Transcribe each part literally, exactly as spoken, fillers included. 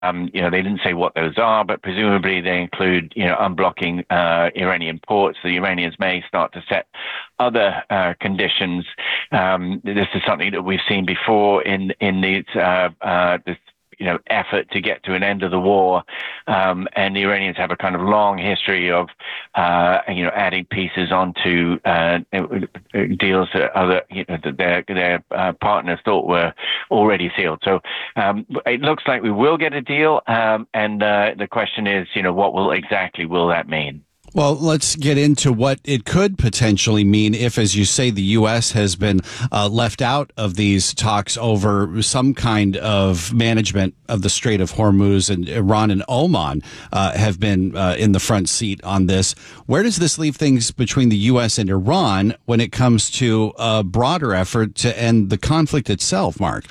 Um, you know, they didn't say what those are, but presumably they include, you know, unblocking uh, Iranian ports. The Iranians may start to set other uh, conditions. Um, this is something that we've seen before in in these uh, uh, this you know effort to get to an end of the war, um, and the Iranians have a kind of long history of uh, you know adding pieces onto uh, deals that other you know that their their uh, partners thought were already sealed. So um, it looks like we will get a deal, um, and uh, the question is, you know, what will exactly will that mean? Well, let's get into what it could potentially mean if, as you say, the U S has been uh, left out of these talks over some kind of management of the Strait of Hormuz, and Iran and Oman uh, have been uh, in the front seat on this. Where does this leave things between the U S and Iran when it comes to a broader effort to end the conflict itself, Mark?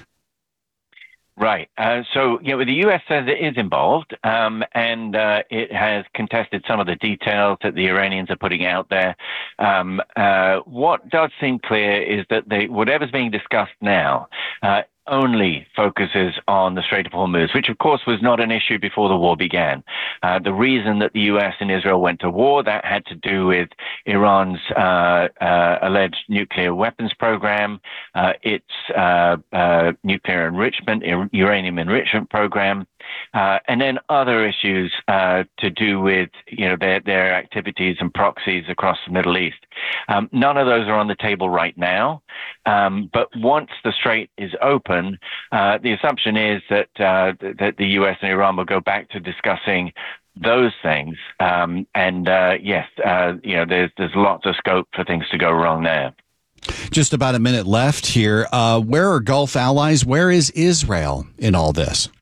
Right. Uh, so, you know, the U S says it is involved, um, and uh, it has contested some of the details that the Iranians are putting out there. Um, uh, what does seem clear is that they, whatever's being discussed now uh, only focuses on the Strait of Hormuz, which of course was not an issue before the war began. Uh, the reason that the U S and Israel went to war, that had to do with Iran's uh, uh, alleged nuclear weapons program, uh, its uh, uh, nuclear enrichment, uranium enrichment program, uh, and then other issues uh, to do with you know their, their activities and proxies across the Middle East. Um, none of those are on the table right now, um, but once the strait is open, uh, the assumption is that uh, that the U S and Iran will go back to discussing those things. Um, and uh, yes, uh, you know, there's there's lots of scope for things to go wrong there. Just about a minute left here. Uh, where are Gulf allies? Where is Israel in all this?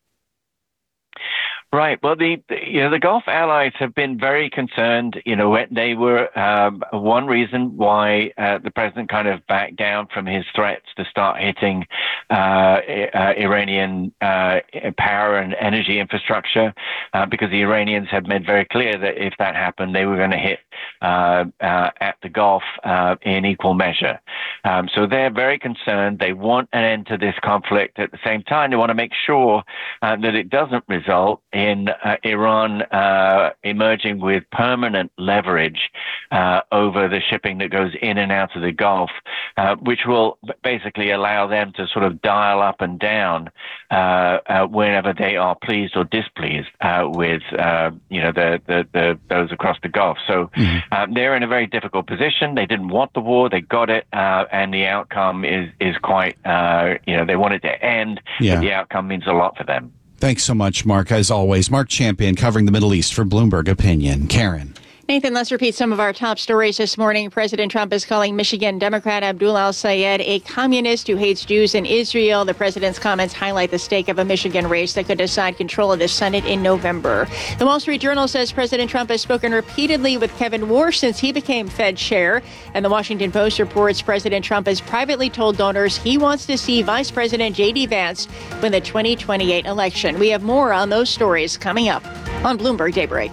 Right. Well, the, the you know the Gulf allies have been very concerned. You know, they were um, one reason why uh, the president kind of backed down from his threats to start hitting uh, uh, Iranian uh, power and energy infrastructure, uh, because the Iranians had made very clear that if that happened, they were going to hit uh, uh, at the Gulf uh, in equal measure. Um, so they're very concerned. They want an end to this conflict. At the same time, they want to make sure uh, that it doesn't result in uh, Iran uh, emerging with permanent leverage uh, over the shipping that goes in and out of the Gulf, uh, which will basically allow them to sort of dial up and down uh, uh, whenever they are pleased or displeased uh, with uh, you know the, the, the those across the Gulf. So mm-hmm. um, they're in a very difficult position. They didn't want the war, they got it, uh, and the outcome is is quite uh, you know they want it to end, yeah. but the outcome means a lot for them. Thanks so much, Mark. As always, Mark Champion covering the Middle East for Bloomberg Opinion. Karen. Nathan, let's repeat some of our top stories this morning. President Trump is calling Michigan Democrat Abdul al-Sayed a communist who hates Jews in Israel. The president's comments highlight the stake of a Michigan race that could decide control of the Senate in November. The Wall Street Journal says President Trump has spoken repeatedly with Kevin Warsh since he became Fed chair. And the Washington Post reports President Trump has privately told donors he wants to see Vice President J D Vance win the twenty twenty-eight election. We have more on those stories coming up on Bloomberg Daybreak.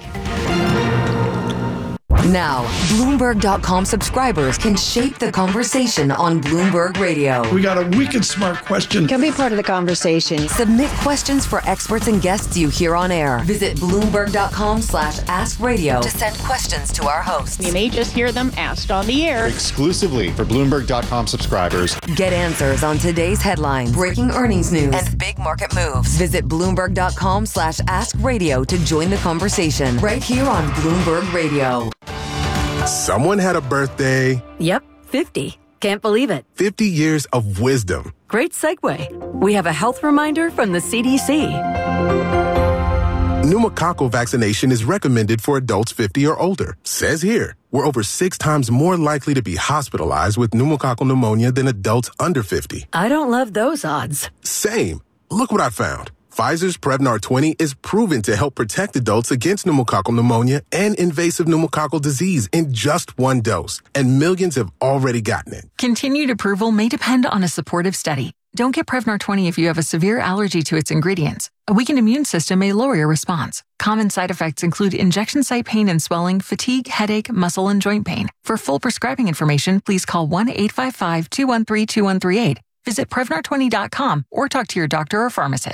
Now, Bloomberg dot com subscribers can shape the conversation on Bloomberg Radio. We got a wicked smart question. Can be part of the conversation. Submit questions for experts and guests you hear on air. Visit Bloomberg dot com slash ask radio to send questions to our hosts. You may just hear them asked on the air. Exclusively for Bloomberg dot com subscribers. Get answers on today's headlines, breaking earnings news, and big market moves. Visit Bloomberg dot com slash ask radio to join the conversation right here on Bloomberg Radio. Someone had a birthday. Yep, fifty. Can't believe it. fifty years of wisdom. Great segue. We have a health reminder from the C D C. Pneumococcal vaccination is recommended for adults fifty or older. Says here, we're over six times more likely to be hospitalized with pneumococcal pneumonia than adults under fifty. I don't love those odds. Same. Look what I found. Pfizer's Prevnar twenty is proven to help protect adults against pneumococcal pneumonia and invasive pneumococcal disease in just one dose, and millions have already gotten it. Continued approval may depend on a supportive study. Don't get Prevnar twenty if you have a severe allergy to its ingredients. A weakened immune system may lower your response. Common side effects include injection site pain and swelling, fatigue, headache, muscle, and joint pain. For full prescribing information, please call one eight five five, two one three, two one three eight. Visit Prevnar twenty dot com or talk to your doctor or pharmacist.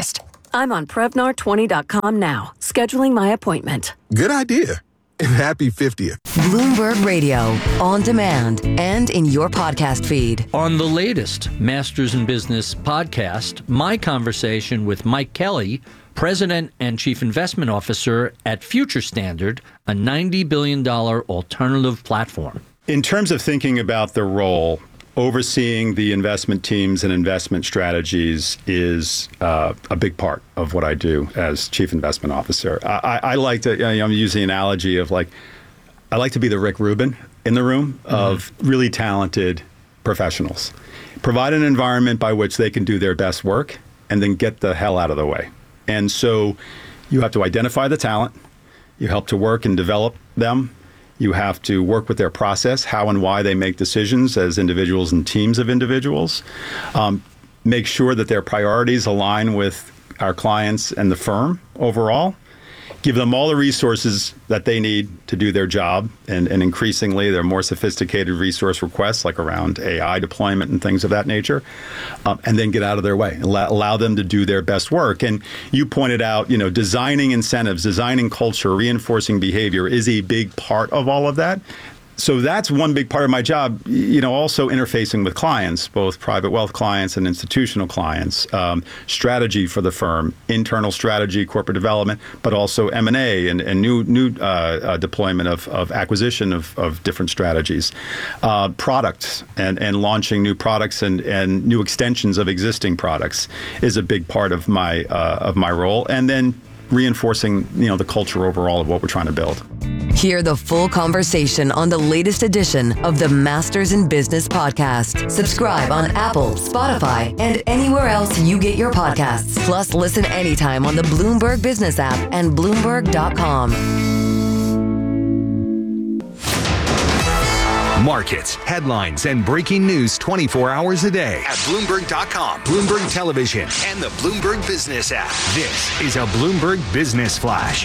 I'm on Prevnar twenty dot com now, scheduling my appointment. Good idea. And happy fiftieth. Bloomberg Radio, on demand and in your podcast feed. On the latest Masters in Business podcast, my conversation with Mike Kelly, President and Chief Investment Officer at Future Standard, a ninety billion dollars alternative platform. In terms of thinking about the role, overseeing the investment teams and investment strategies is uh, a big part of what I do as Chief Investment Officer. I, I like to, you know, I'm using the analogy of like, I like to be the Rick Rubin in the room mm-hmm. of really talented professionals. Provide an environment by which they can do their best work and then get the hell out of the way. And so you have to identify the talent, you help to work and develop them. You have to work with their process, how and why they make decisions as individuals and teams of individuals. Um, make sure that their priorities align with our clients and the firm overall. Give them all the resources that they need to do their job. And, and increasingly, they're more sophisticated resource requests, like around A I deployment and things of that nature. Um, and then get out of their way. Allow, allow them to do their best work. And you pointed out, you know, designing incentives, designing culture, reinforcing behavior is a big part of all of that. So that's one big part of my job, you know, also interfacing with clients, both private wealth clients and institutional clients, um, strategy for the firm, internal strategy, corporate development, but also M and A and, and new new uh, uh, deployment of, of acquisition of, of different strategies, uh, products and, and launching new products and, and new extensions of existing products is a big part of my uh, of my role. And then reinforcing, you know, the culture overall of what we're trying to build. Hear the full conversation on the latest edition of the Masters in Business podcast. Subscribe on Apple, Spotify, and anywhere else you get your podcasts. Plus, listen anytime on the Bloomberg Business app and Bloomberg dot com. Markets, headlines, and breaking news twenty-four hours a day at Bloomberg dot com, Bloomberg Television, and the Bloomberg Business app. This is a Bloomberg Business Flash.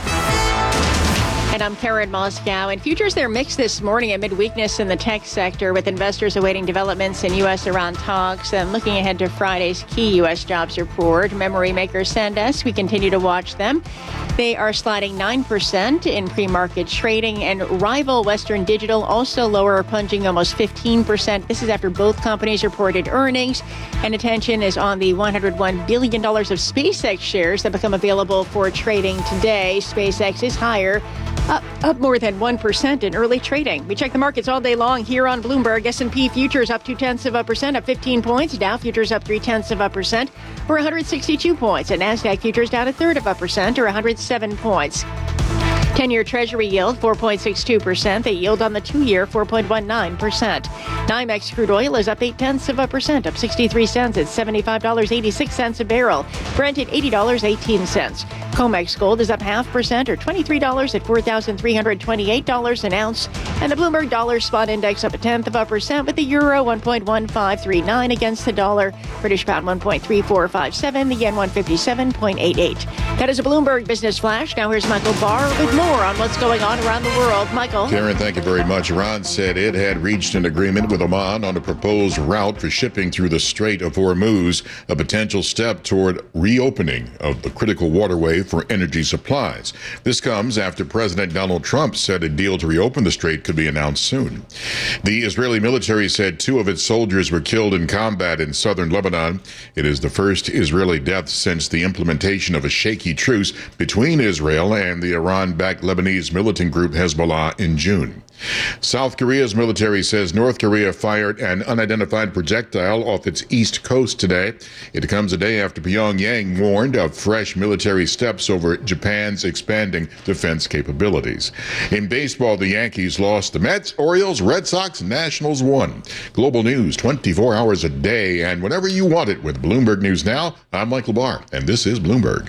And I'm Karen Moscow. And futures, they're mixed this morning amid weakness in the tech sector, with investors awaiting developments in U S Iran talks and looking ahead to Friday's key U S jobs report. Memory maker SanDisk, we continue to watch them. They are sliding nine percent in pre-market trading, and rival Western Digital also lower, plunging almost fifteen percent. This is after both companies reported earnings, and attention is on the one hundred one billion dollars of SpaceX shares that become available for trading today. SpaceX is higher, Up, up more than one percent in early trading. We check the markets all day long here on Bloomberg. S and P futures up two-tenths of a percent, up fifteen points. Dow futures up three-tenths of a percent, or one hundred sixty-two points. And NASDAQ futures down a third of a percent, or one hundred seven points. ten-year Treasury yield, four point six two percent. The yield on the two-year, four point one nine percent. NYMEX crude oil is up eight-tenths of a percent, up sixty-three cents at seventy-five dollars and eighty-six cents a barrel. Brent at eighty dollars and eighteen cents. COMEX gold is up half percent, or twenty-three dollars at four thousand three hundred twenty-eight dollars an ounce. And the Bloomberg Dollar Spot Index up a tenth of a percent, with the euro one point one five three nine against the dollar. British pound one point three four five seven. The yen one fifty-seven point eight eight. That is a Bloomberg Business Flash. Now here's Michael Barr with more on what's going on around the world. Michael. Karen, thank you very much. Iran said it had reached an agreement with Oman on a proposed route for shipping through the Strait of Hormuz, a potential step toward reopening of the critical waterway for energy supplies. This comes after President Donald Trump said a deal to reopen the strait could be announced soon. The Israeli military said two of its soldiers were killed in combat in southern Lebanon. It is the first Israeli death since the implementation of a shaky truce between Israel and the Iran-backed Lebanese militant group Hezbollah in June. South Korea's military says North Korea fired an unidentified projectile off its east coast today. It comes a day after Pyongyang warned of fresh military steps over Japan's expanding defense capabilities. In baseball, the Yankees lost. The Mets, Orioles, Red Sox, and Nationals won. Global news twenty-four hours a day and whenever you want it with Bloomberg News Now. I'm Michael Barr, and this is Bloomberg.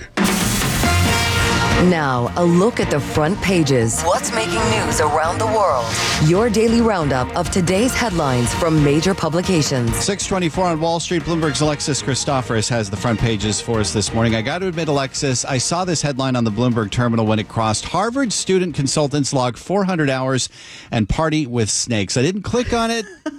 Now, a look at the front pages. What's making news around the world? Your daily roundup of today's headlines from major publications. six twenty-four on Wall Street. Bloomberg's Alexis Christoforous has the front pages for us this morning. I got to admit, Alexis, I saw this headline on the Bloomberg terminal when it crossed. Harvard student consultants log four hundred hours and party with snakes. I didn't click on it.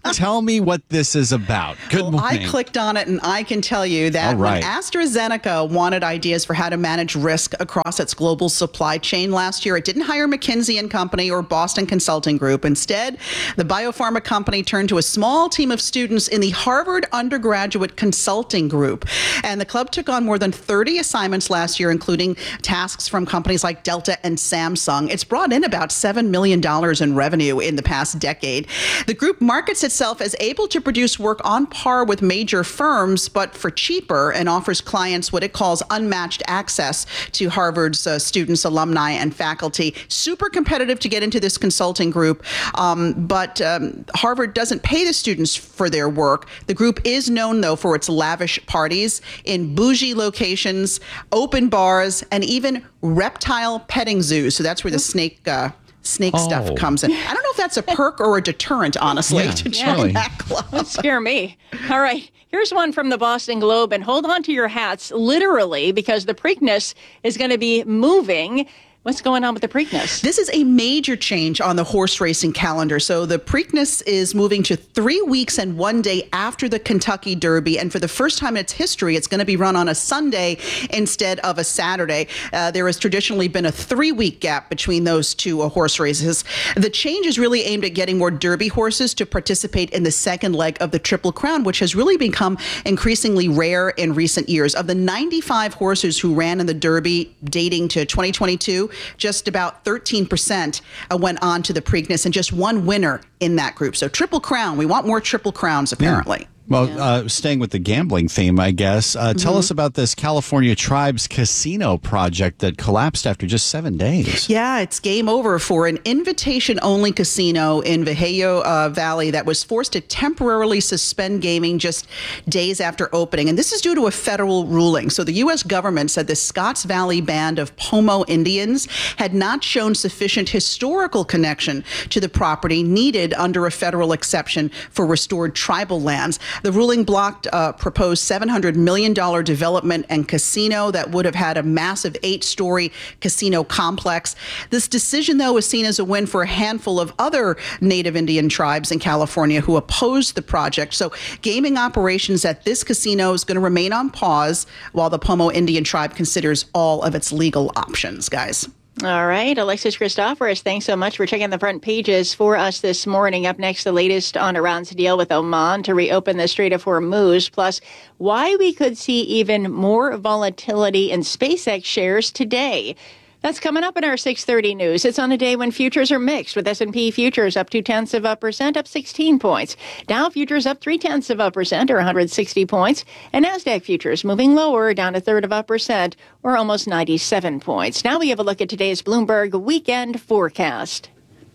Tell me what this is about. Good well, morning. I clicked on it, and I can tell you that right. when AstraZeneca wanted ideas for how to manage risk across its global supply chain last year, it didn't hire McKinsey and Company or Boston Consulting Group. Instead, the biopharma company turned to a small team of students in the Harvard Undergraduate Consulting Group. And the club took on more than thirty assignments last year, including tasks from companies like Delta and Samsung. It's brought in about seven million dollars in revenue in the past decade. The group markets itself as able to produce work on par with major firms, but for cheaper, and offers clients what it calls unmatched access to Harvard's uh, students, alumni, and faculty. Super competitive to get into this consulting group, um, but um, Harvard doesn't pay the students for their work. The group is known, though, for its lavish parties in bougie locations, open bars, and even reptile petting zoos. So that's where the snake uh, snake Oh. stuff comes in. I don't know if that's a perk or a deterrent, honestly, Yeah, to yeah. join that club. Don't scare me. All right. Here's one from the Boston Globe, and hold on to your hats, literally, because the Preakness is going to be moving. What's going on with the Preakness? This is a major change on the horse racing calendar. So the Preakness is moving to three weeks and one day after the Kentucky Derby. And for the first time in its history, it's going to be run on a Sunday instead of a Saturday. Uh, there has traditionally been a three-week gap between those two uh, horse races. The change is really aimed at getting more Derby horses to participate in the second leg of the Triple Crown, which has really become increasingly rare in recent years. Of the ninety-five horses who ran in the Derby dating to twenty twenty-two, just about thirteen percent went on to the Preakness, and just one winner in that group. So Triple Crown. We want more Triple Crowns, apparently. Yeah. Well, uh, staying with the gambling theme, I guess, uh, tell Mhm. us about this California Tribes Casino project that collapsed after just seven days. Yeah, it's game over for an invitation-only casino in Vallejo uh, Valley that was forced to temporarily suspend gaming just days after opening. And this is due to a federal ruling. So the U S government said the Scotts Valley Band of Pomo Indians had not shown sufficient historical connection to the property needed under a federal exception for restored tribal lands. The ruling blocked a proposed seven hundred million dollars development and casino that would have had a massive eight-story casino complex. This decision, though, was seen as a win for a handful of other Native Indian tribes in California who opposed the project. So gaming operations at this casino is going to remain on pause while the Pomo Indian tribe considers all of its legal options, guys. All right. Alexis Christoforous, thanks so much for checking the front pages for us this morning. Up next, the latest on Iran's deal with Oman to reopen the Strait of Hormuz, plus why we could see even more volatility in SpaceX shares today. That's coming up in our six thirty news. It's on a day when futures are mixed, with S and P futures up two tenths of a percent, up sixteen points. Dow futures up three tenths of a percent, or one hundred sixty points. And NASDAQ futures moving lower, down a third of a percent, or almost ninety-seven points. Now we have a look at today's Bloomberg weekend forecast.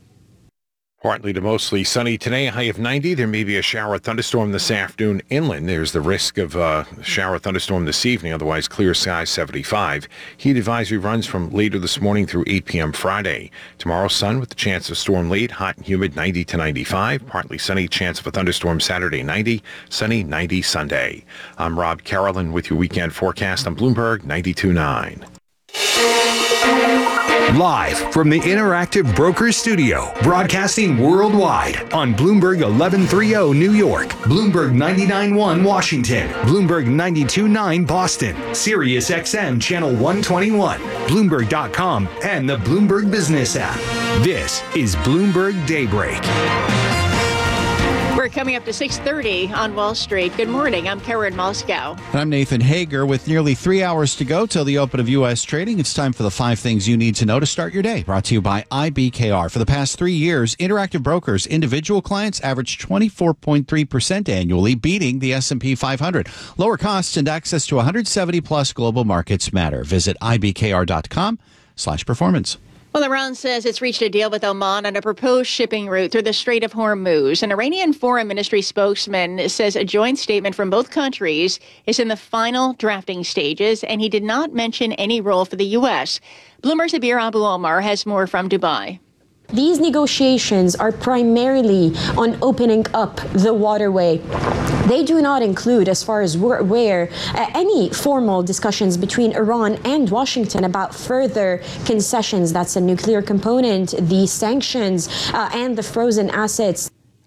Partly to mostly sunny today, a high of ninety. There may be a shower or thunderstorm this afternoon inland. There's the risk of a shower or thunderstorm this evening, otherwise clear skies, seventy-five. Heat advisory runs from later this morning through eight p.m. Friday. Tomorrow, sun with the chance of storm late, hot and humid, ninety to ninety-five. Partly sunny, chance of a thunderstorm Saturday, ninety. Sunny, ninety Sunday. I'm Rob Carolyn with your weekend forecast on Bloomberg ninety-two point nine. Live from the Interactive Brokers Studio, broadcasting worldwide on Bloomberg eleven thirty New York, Bloomberg ninety-nine point one Washington, Bloomberg ninety-two point nine Boston, Sirius X M Channel one twenty-one, Bloomberg dot com, and the Bloomberg Business app. This is Bloomberg Daybreak. We're coming up to six thirty on Wall Street. Good morning. I'm Karen Moscow. And I'm Nathan Hager. With nearly three hours to go till the open of U S trading, it's time for the five things you need to know to start your day. Brought to you by I B K R. For the past three years, Interactive Brokers individual clients averaged twenty-four point three percent annually, beating the S and P five hundred. Lower costs and access to one hundred seventy plus global markets matter. Visit I B K R dot com slash performance. Well, Iran says it's reached a deal with Oman on a proposed shipping route through the Strait of Hormuz. An Iranian Foreign Ministry spokesman says a joint statement from both countries is in the final drafting stages, and he did not mention any role for the U S. Bloomberg's Abir Abu Omar has more from Dubai. These negotiations are primarily on opening up the waterway. They do not include, as far as we're aware, uh, any formal discussions between Iran and Washington about further concessions. That's a nuclear component, the sanctions, uh, and the frozen assets.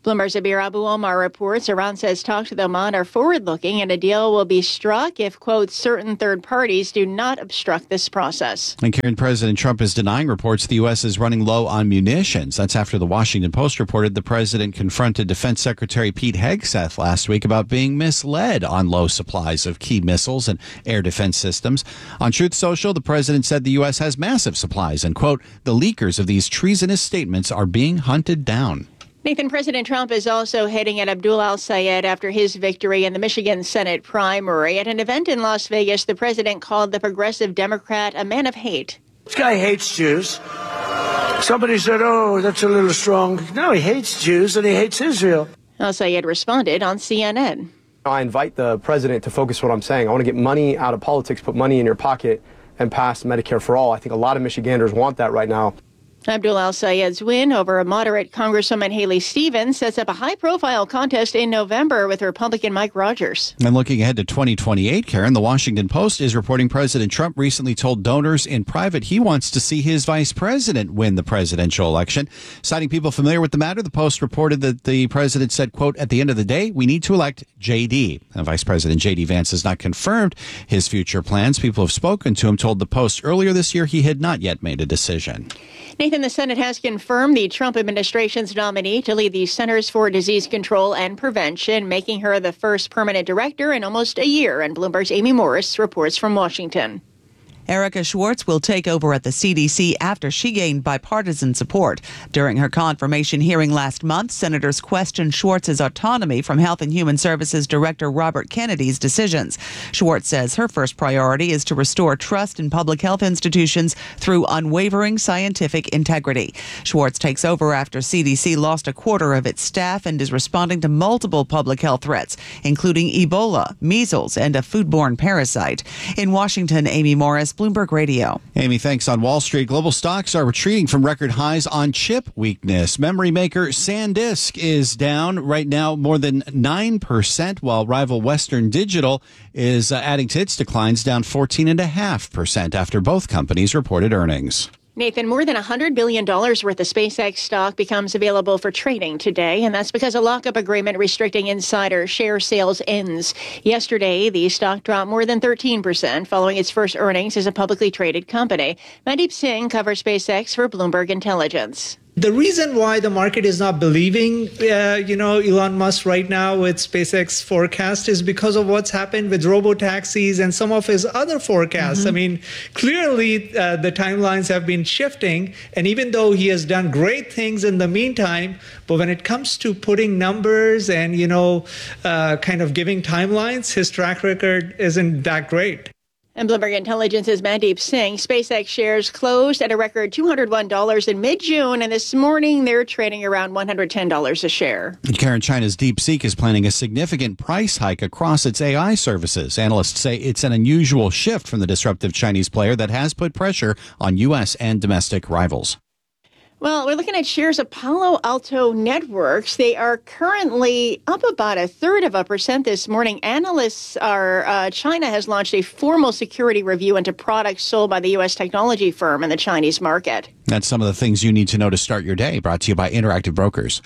Bloomberg's Abir Abu Omar reports Iran says talks with Oman are forward-looking and a deal will be struck if, quote, certain third parties do not obstruct this process. And Karen, President Trump is denying reports the U S is running low on munitions. That's after the Washington Post reported the president confronted Defense Secretary Pete Hegseth last week about being misled on low supplies of key missiles and air defense systems. On Truth Social, the president said the U S has massive supplies and, quote, the leakers of these treasonous statements are being hunted down. Nathan, President Trump is also heading at Abdul al-Sayed after his victory in the Michigan Senate primary. At an event in Las Vegas, the president called the progressive Democrat a man of hate. This guy hates Jews. Somebody said, oh, that's a little strong. No, he hates Jews and he hates Israel. Al-Sayed responded on C N N. I invite the president to focus on what I'm saying. I want to get money out of politics, put money in your pocket, and pass Medicare for all. I think a lot of Michiganders want that right now. Abdul al-Sayed's win over a moderate Congresswoman Haley Stevens sets up a high-profile contest in November with Republican Mike Rogers. And looking ahead to twenty twenty-eight, Karen, the Washington Post is reporting President Trump recently told donors in private he wants to see his vice president win the presidential election. Citing people familiar with the matter, the Post reported that the president said, quote, at the end of the day, we need to elect J D. Now, Vice President J D Vance has not confirmed his future plans. People have spoken to him told the Post earlier this year he had not yet made a decision. Nathan, the Senate has confirmed the Trump administration's nominee to lead the Centers for Disease Control and Prevention, making her the first permanent director in almost a year. And Bloomberg's Amy Morris reports from Washington. Erica Schwartz will take over at the C D C after she gained bipartisan support. During her confirmation hearing last month, senators questioned Schwartz's autonomy from Health and Human Services Director Robert Kennedy's decisions. Schwartz says her first priority is to restore trust in public health institutions through unwavering scientific integrity. Schwartz takes over after C D C lost a quarter of its staff and is responding to multiple public health threats, including Ebola, measles, and a foodborne parasite. In Washington, Amy Morris, Bloomberg Radio. Amy, thanks. On Wall Street, global stocks are retreating from record highs on chip weakness. Memory maker SanDisk is down right now more than nine percent, while rival Western Digital is uh, adding to its declines, down fourteen point five percent after both companies reported earnings. Nathan, more than one hundred billion dollars worth of SpaceX stock becomes available for trading today, and that's because a lockup agreement restricting insider share sales ends. Yesterday, the stock dropped more than thirteen percent following its first earnings as a publicly traded company. Mandeep Singh covers SpaceX for Bloomberg Intelligence. The reason why the market is not believing, uh, you know, Elon Musk right now with SpaceX forecast is because of what's happened with robo-taxis and some of his other forecasts. Mm-hmm. I mean, clearly uh, the timelines have been shifting. And even though he has done great things in the meantime, but when it comes to putting numbers and, you know, uh, kind of giving timelines, his track record isn't that great. And Bloomberg Intelligence's Mandeep Singh, SpaceX shares closed at a record two hundred one dollars in mid-June, and this morning they're trading around one hundred ten dollars a share. And Karen, China's DeepSeek is planning a significant price hike across its A I services. Analysts say it's an unusual shift from the disruptive Chinese player that has put pressure on U S and domestic rivals. Well, we're looking at shares of Palo Alto Networks. They are currently up about a third of a percent this morning. Analysts are, uh, China has launched a formal security review into products sold by the U S technology firm in the Chinese market. That's some of the things you need to know to start your day. Brought to you by Interactive Brokers.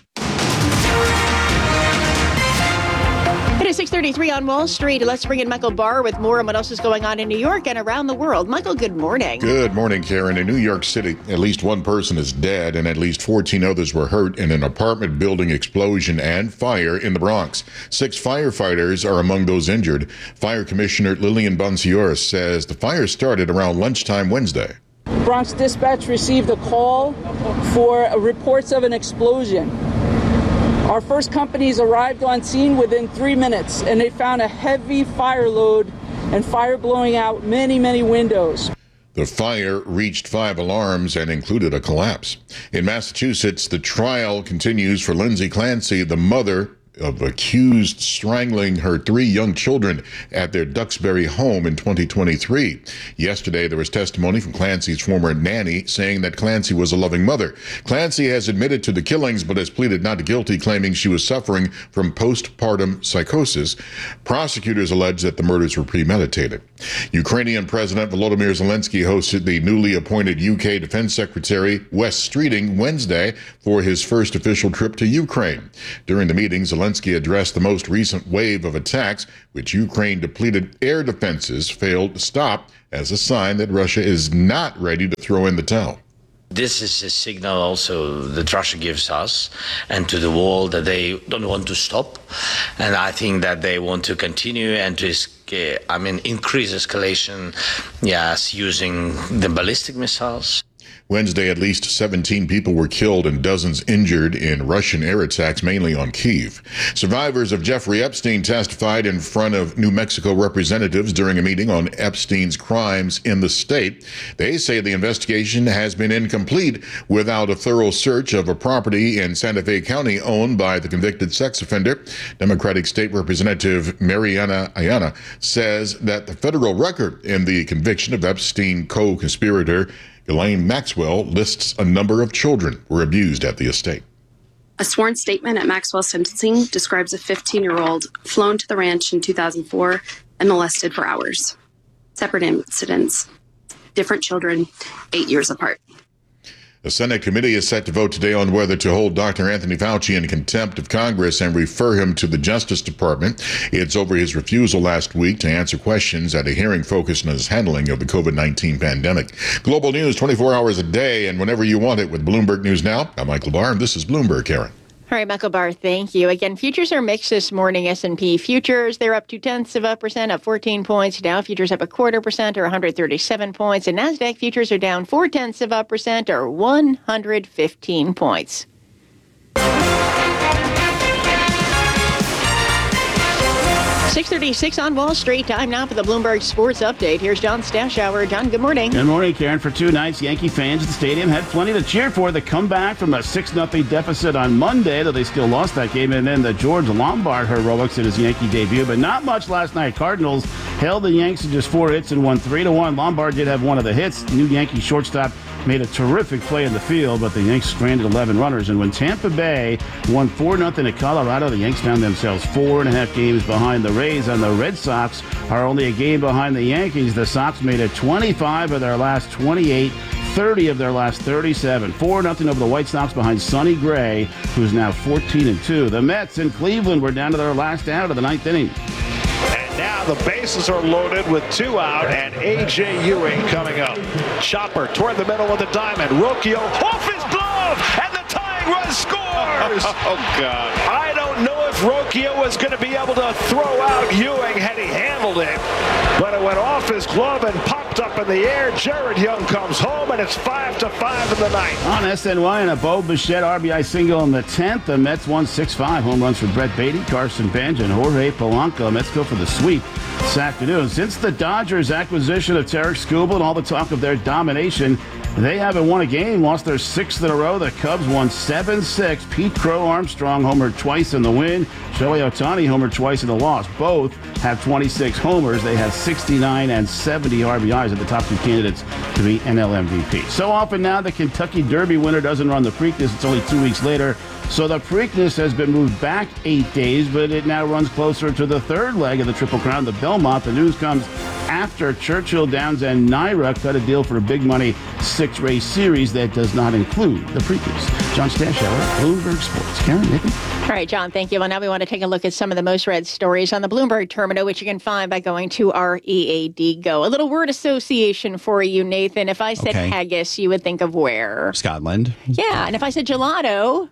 It is six thirty-three on Wall Street. Let's bring in Michael Barr with more on what else is going on in New York and around the world. Michael, good morning. Good morning, Karen. In New York City, at least one person is dead and at least fourteen others were hurt in an apartment building explosion and fire in the Bronx. Six firefighters are among those injured. Fire Commissioner Lillian Bonsior says the fire started around lunchtime Wednesday. Bronx Dispatch received a call for reports of an explosion. Our first companies arrived on scene within three minutes, and they found a heavy fire load and fire blowing out many, many windows. The fire reached five alarms and included a collapse. In Massachusetts, the trial continues for Lindsay Clancy, the mother of accused strangling her three young children at their Duxbury home in twenty twenty-three. Yesterday, there was testimony from Clancy's former nanny saying that Clancy was a loving mother. Clancy has admitted to the killings but has pleaded not guilty, claiming she was suffering from postpartum psychosis. Prosecutors allege that the murders were premeditated. Ukrainian President Volodymyr Zelensky hosted the newly appointed U K Defense Secretary Wes Streeting Wednesday for his first official trip to Ukraine. During the meeting, Zelensky Zelensky addressed the most recent wave of attacks, which Ukraine depleted air defenses failed to stop, as a sign that Russia is not ready to throw in the towel. This is a signal also that Russia gives us and to the world that they don't want to stop. And I think that they want to continue and to, I mean, increase escalation, yes, using the ballistic missiles. Wednesday, at least seventeen people were killed and dozens injured in Russian air attacks, mainly on Kyiv. Survivors of Jeffrey Epstein testified in front of New Mexico representatives during a meeting on Epstein's crimes in the state. They say the investigation has been incomplete without a thorough search of a property in Santa Fe County owned by the convicted sex offender. Democratic State Representative Mariana Ayana says that the federal record in the conviction of Epstein co-conspirator Ghislaine Maxwell lists a number of children were abused at the estate. A sworn statement at Maxwell's sentencing describes a fifteen-year-old flown to the ranch in two thousand four and molested for hours. Separate incidents, different children, eight years apart. The Senate committee is set to vote today on whether to hold Doctor Anthony Fauci in contempt of Congress and refer him to the Justice Department. It's over his refusal last week to answer questions at a hearing focused on his handling of the COVID nineteen pandemic. Global news twenty-four hours a day and whenever you want it with Bloomberg News Now. I'm Michael Barr, and this is Bloomberg, Karen. All right, Michael Barr, thank you. Again, futures are mixed this morning. S and P futures, they're up two-tenths of a percent, up fourteen points. Dow futures up a quarter percent, or one hundred thirty-seven points. And NASDAQ futures are down four-tenths of a percent, or one hundred fifteen points. six thirty-six on Wall Street. Time now for the Bloomberg Sports Update. Here's John Stashower. John, good morning. Good morning, Karen. For two nights, Yankee fans at the stadium had plenty to cheer for. The comeback from a six nothing deficit on Monday, though they still lost that game, and then the George Lombard heroics in his Yankee debut. But not much last night. Cardinals held the Yanks to just four hits and won three to one. Lombard did have one of the hits. New Yankee shortstop made a terrific play in the field, but the Yanks stranded eleven runners. And when Tampa Bay won four nothing at Colorado, the Yanks found themselves four and a half games behind the Rays, and the Red Sox are only a game behind the Yankees. The Sox made it twenty-five of their last twenty-eight, thirty of their last thirty-seven. four nothing over the White Sox behind Sonny Gray, who's now fourteen and two. The Mets in Cleveland were down to their last out of the ninth inning. And now the bases are loaded with two out, and A J Ewing coming up. Chopper toward the middle of the diamond. Rocchio off his glove, and the tying run scores. Oh, God. I don't know if Rocchio was going to be able to throw out Ewing had he handled it, but it went off his glove and popped up in the air. Jared Young comes home, and it's five to five in the ninth. On S N Y and a Bo Bichette R B I single in the tenth, the Mets won six five. Home runs for Brett Beatty, Carson Bench, and Jorge Polanco. Mets go for the sweep this afternoon. Since the Dodgers' acquisition of Tarek Skubal and all the talk of their domination, they haven't won a game, lost their sixth in a row. The Cubs won seven six. Pete Crow Armstrong homered twice in the win. Shohei Ohtani homered twice in the loss. Both have twenty-six homers. They have sixty-nine and seventy R B Is at the top two candidates to be N L M V P. So often now the Kentucky Derby winner doesn't run the Preakness. It's only two weeks later. So the Preakness has been moved back eight days, but it now runs closer to the third leg of the Triple Crown, the Belmont. The news comes after Churchill Downs and Naira cut a deal for a big money six-race series that does not include the Preakness. John Stashower, Bloomberg Sports. Karen, Nathan? All right, John, thank you. Well, now we want to take a look at some of the most read stories on the Bloomberg Terminal, which you can find by going to our E A D Go. A little word association for you, Nathan. If I said Okay. haggis, you would think of where? Scotland. Yeah, and if I said gelato,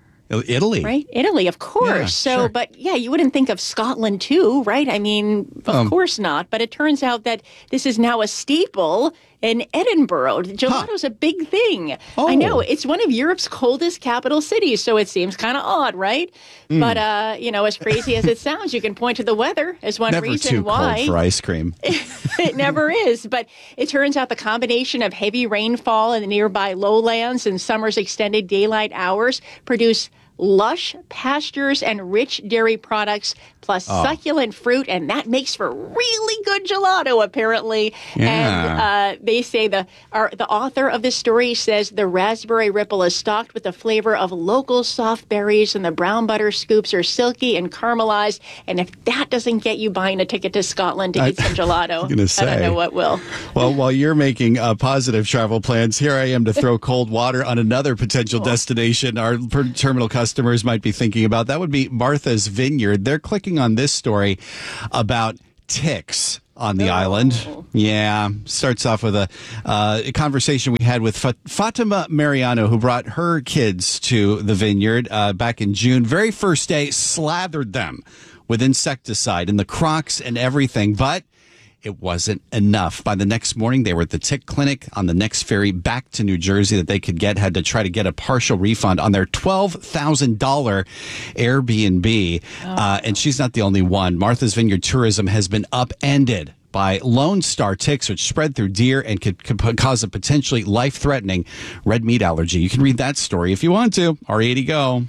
Italy. right? Italy, of course. Yeah, so, sure. but yeah, you wouldn't think of Scotland too, right? I mean, of Um, course not. But it turns out that this is now a staple in Edinburgh. Gelato's a big thing. Oh. I know. It's one of Europe's coldest capital cities, so it seems kind of odd, right? Mm. But, uh, you know, as crazy as it sounds, you can point to the weather as one Never reason too why. cold for ice cream. It never is. But it turns out the combination of heavy rainfall in the nearby lowlands and summer's extended daylight hours produce lush pastures and rich dairy products, plus Oh. succulent fruit, and that makes for really good gelato, apparently. Yeah. And uh, they say the our, the author of this story says the raspberry ripple is stocked with the flavor of local soft berries, and the brown butter scoops are silky and caramelized. And if that doesn't get you buying a ticket to Scotland to I- eat some gelato, I was gonna I don't say. know what will. Well, while you're making uh, positive travel plans, here I am to throw cold water on another potential destination our per- terminal customers might be thinking about. That would be Martha's Vineyard. They're clicking on this story about ticks on the island. Yeah. Starts off with a, uh, a conversation we had with Fa- Fatima Mariano, who brought her kids to the vineyard uh, back in June. Very first day, slathered them with insecticide in the Crocs and everything, but it wasn't enough. By the next morning, they were at the tick clinic on the next ferry back to New Jersey that they could get, had to try to get a partial refund on their twelve thousand dollars Airbnb. Uh, and she's not the only one. Martha's Vineyard tourism has been upended by Lone Star ticks, which spread through deer and could, could cause a potentially life-threatening red meat allergy. You can read that story if you want to. R eighty Go.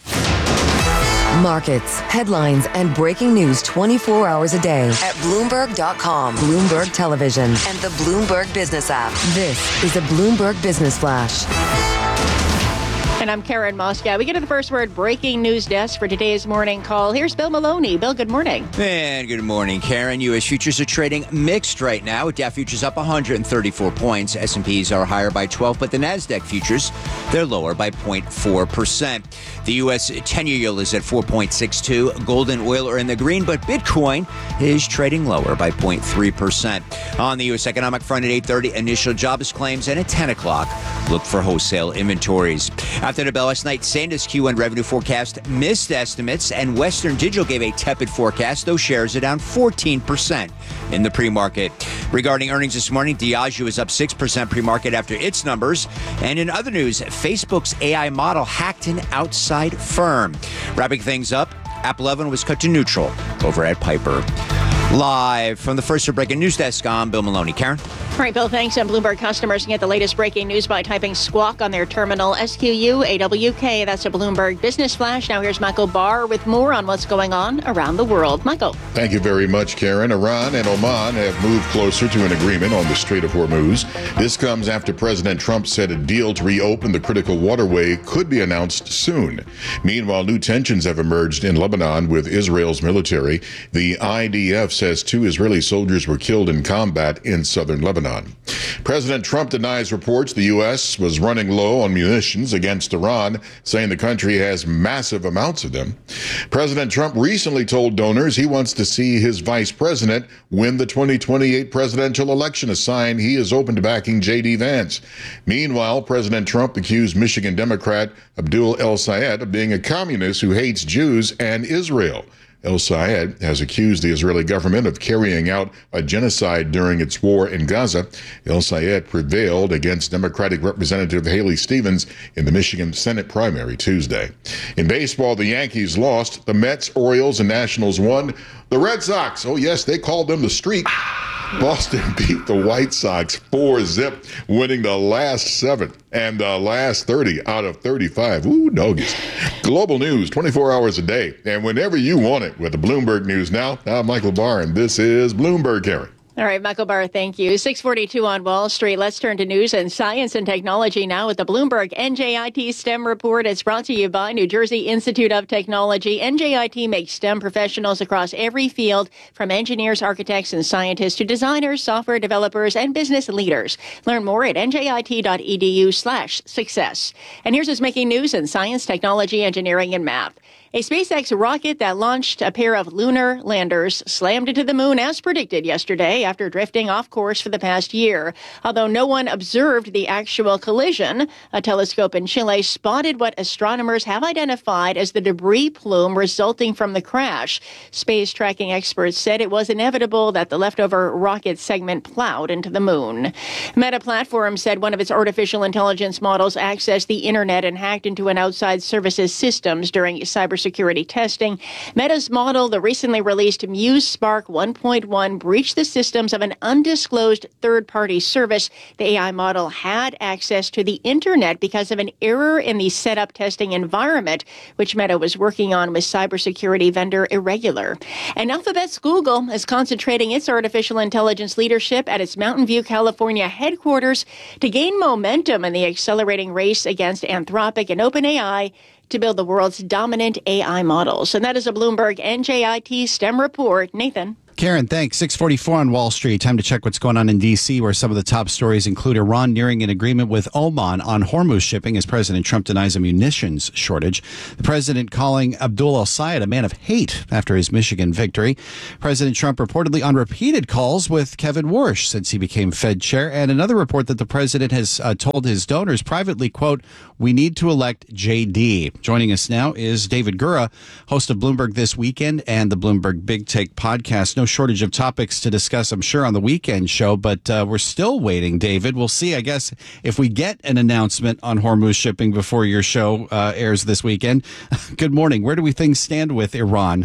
Markets, headlines, and breaking news twenty-four hours a day at Bloomberg dot com, Bloomberg Television, and the Bloomberg Business app. This is a Bloomberg Business Flash. And I'm Karen Moscow. We get to the first word breaking news desk for today's morning call. Here's Bill Maloney. Bill, good morning. And good morning, Karen. U S futures are trading mixed right now, with Dow futures up one hundred thirty-four points. S and P's are higher by twelve, but the NASDAQ futures, they're lower by zero point four percent. The U S ten-year yield is at four point six two. Gold and oil are in the green, but Bitcoin is trading lower by zero point three percent. On the U S economic front at eight thirty, initial jobs claims, and at ten o'clock, look for wholesale inventories. After the bell last night, Sandisk Q one revenue forecast missed estimates, and Western Digital gave a tepid forecast. Those shares are down fourteen percent in the pre-market. Regarding earnings this morning, Diageo is up six percent pre-market after its numbers. And in other news, Facebook's A I model hacked an outside firm. Wrapping things up, Apple eleven was cut to neutral over at Piper. Live from the First Breaking News Desk, I'm Bill Maloney. Karen? All right, Bill, thanks. And Bloomberg customers can get the latest breaking news by typing squawk on their terminal, S Q U A W K. That's a Bloomberg Business Flash. Now here's Michael Barr with more on what's going on around the world. Michael. Thank you very much, Karen. Iran and Oman have moved closer to an agreement on the Strait of Hormuz. This comes after President Trump said a deal to reopen the critical waterway could be announced soon. Meanwhile, new tensions have emerged in Lebanon with Israel's military. The I D F says two Israeli soldiers were killed in combat in southern Lebanon. President Trump denies reports the U S was running low on munitions against Iran, saying the country has massive amounts of them. President Trump recently told donors he wants to see his vice president win the twenty twenty-eight presidential election, a sign he is open to backing J D Vance. Meanwhile, President Trump accused Michigan Democrat Abdul El-Sayed of being a communist who hates Jews and Israel. El-Sayed has accused the Israeli government of carrying out a genocide during its war in Gaza. El-Sayed prevailed against Democratic Representative Haley Stevens in the Michigan Senate primary Tuesday. In baseball, the Yankees lost. The Mets, Orioles, and Nationals won. The Red Sox, oh yes, they called them the Streak. Boston beat the White Sox four zip, winning the last seven and the last thirty out of thirty-five. Ooh, doggies. Global news, twenty-four hours a day, and whenever you want it with the Bloomberg News Now. I'm Michael Barr, and this is Bloomberg, Karen. All right, Michael Barr, thank you. six forty-two on Wall Street. Let's turn to news and science and technology now with the Bloomberg N J I T STEM report. It's brought to you by New Jersey Institute of Technology. N J I T makes STEM professionals across every field, from engineers, architects, and scientists to designers, software developers, and business leaders. Learn more at njit.edu slash success. And here's what's making news in science, technology, engineering, and math. A SpaceX rocket that launched a pair of lunar landers slammed into the moon as predicted yesterday after drifting off course for the past year. Although no one observed the actual collision, a telescope in Chile spotted what astronomers have identified as the debris plume resulting from the crash. Space tracking experts said it was inevitable that the leftover rocket segment plowed into the moon. Meta Platforms said one of its artificial intelligence models accessed the internet and hacked into an outside services systems during cyber cybersecurity testing. Meta's model, the recently released Muse Spark one point one, breached the systems of an undisclosed third-party service. The A I model had access to the internet because of an error in the setup testing environment, which Meta was working on with cybersecurity vendor Irregular. And Alphabet's Google is concentrating its artificial intelligence leadership at its Mountain View, California headquarters to gain momentum in the accelerating race against Anthropic and OpenAI to build the world's dominant A I models. And that is a Bloomberg N J I T STEM report. Nathan. Karen, thanks. six forty-four on Wall Street. Time to check what's going on in D C, where some of the top stories include Iran nearing an agreement with Oman on Hormuz shipping as President Trump denies a munitions shortage. The president calling Abdul al-Sayed a man of hate after his Michigan victory. President Trump reportedly on repeated calls with Kevin Warsh since he became Fed chair. And another report that the president has uh, told his donors privately, quote, "We need to elect J D." Joining us now is David Gura, host of Bloomberg This Weekend and the Bloomberg Big Take podcast. No shortage of topics to discuss, I'm sure, on the weekend show, but uh, we're still waiting, David. We'll see, I guess, if we get an announcement on Hormuz shipping before your show uh, airs this weekend. Good morning. Where do we things stand with Iran?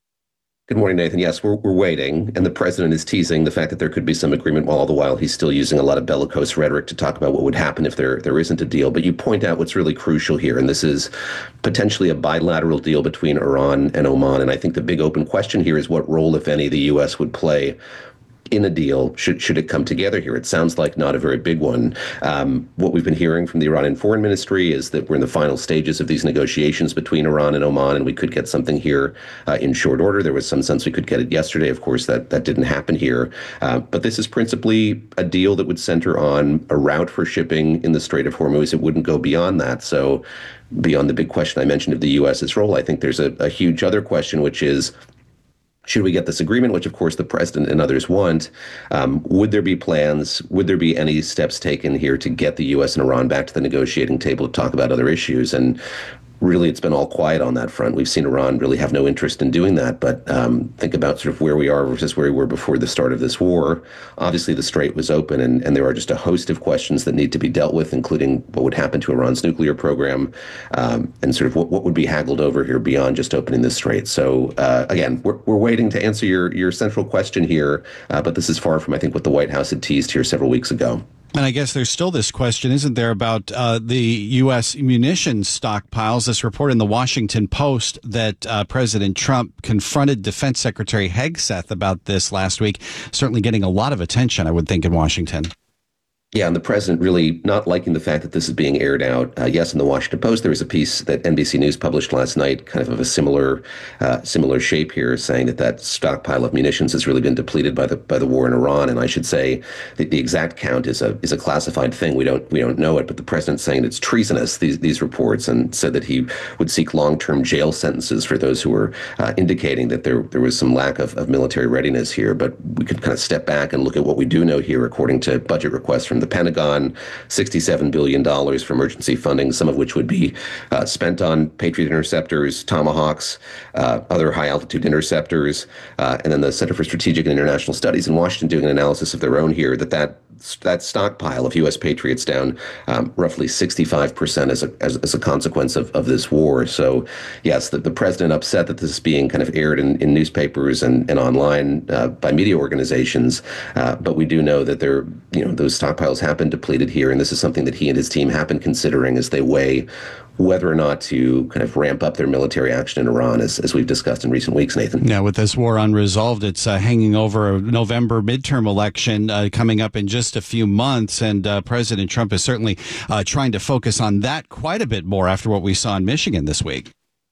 Good morning, Nathan. Yes, we're, we're waiting, and the president is teasing the fact that there could be some agreement, while all the while he's still using a lot of bellicose rhetoric to talk about what would happen if there there isn't a deal. But you point out what's really crucial here, and this is potentially a bilateral deal between Iran and Oman. And I think the big open question here is what role, if any, the U S would play in a deal should should it come together here. It sounds like not a very big one. Um, what we've been hearing from the Iranian Foreign Ministry is that we're in the final stages of these negotiations between Iran and Oman, and we could get something here uh, in short order. There was some sense we could get it yesterday. Of course, that, that didn't happen here. Uh, but this is principally a deal that would center on a route for shipping in the Strait of Hormuz. It wouldn't go beyond that. So beyond the big question I mentioned of the U S's role, I think there's a, a huge other question, which is, should we get this agreement, which of course the president and others want, um, would there be plans, would there be any steps taken here to get the U S and Iran back to the negotiating table to talk about other issues? And really, it's been all quiet on that front. We've seen Iran really have no interest in doing that. But um, think about sort of where we are versus where we were before the start of this war. Obviously, the Strait was open, and, and there are just a host of questions that need to be dealt with, including what would happen to Iran's nuclear program, um, and sort of what, what would be haggled over here beyond just opening the Strait. So uh, again, we're, we're waiting to answer your, your central question here, uh, but this is far from, I think, what the White House had teased here several weeks ago. And I guess there's still this question, isn't there, about uh, the U S munitions stockpiles? This report in the Washington Post that uh, President Trump confronted Defense Secretary Hegseth about this last week, certainly getting a lot of attention, I would think, in Washington. Yeah, and the president really not liking the fact that this is being aired out. Uh, yes, in the Washington Post, there was a piece that N B C News published last night, kind of of a similar uh, similar shape here, saying that that stockpile of munitions has really been depleted by the by the war in Iran. And I should say that the exact count is a is a classified thing. We don't we don't know it, but the president's saying it's treasonous, these these reports, and said that he would seek long-term jail sentences for those who were uh, indicating that there there was some lack of, of military readiness here. But we could kind of step back and look at what we do know here, according to budget requests from the Pentagon, sixty-seven billion dollars for emergency funding, some of which would be uh, spent on Patriot interceptors, Tomahawks, uh, other high-altitude interceptors, uh, and then the Center for Strategic and International Studies in Washington doing an analysis of their own here, that that that stockpile of U S Patriots down um, roughly sixty-five percent as a, as, as a consequence of, of this war. So, yes, the, the president upset that this is being kind of aired in, in newspapers and, and online uh, by media organizations. Uh, but we do know that there, you know, those stockpiles have been depleted here. And this is something that he and his team have been considering as they weigh whether or not to kind of ramp up their military action in Iran, as, as we've discussed in recent weeks, Nathan. Yeah, with this war unresolved, it's uh, hanging over a November midterm election uh, coming up in just a few months. And uh, President Trump is certainly uh, trying to focus on that quite a bit more after what we saw in Michigan this week.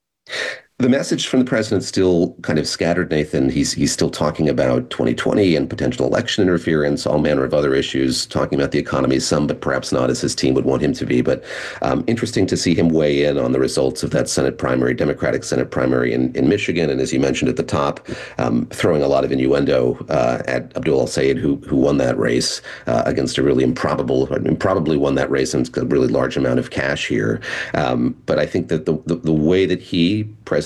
The message from the president still kind of scattered, Nathan. He's he's still talking about twenty twenty and potential election interference, all manner of other issues, talking about the economy some, but perhaps not as his team would want him to be. But um, interesting to see him weigh in on the results of that Senate primary, Democratic Senate primary in, in Michigan. And as you mentioned at the top, um, throwing a lot of innuendo uh, at Abdul al-Sayed, who who won that race uh, against a really improbable, I mean, probably won that race and a really large amount of cash here. Um, but I think that the, the, the way that he, President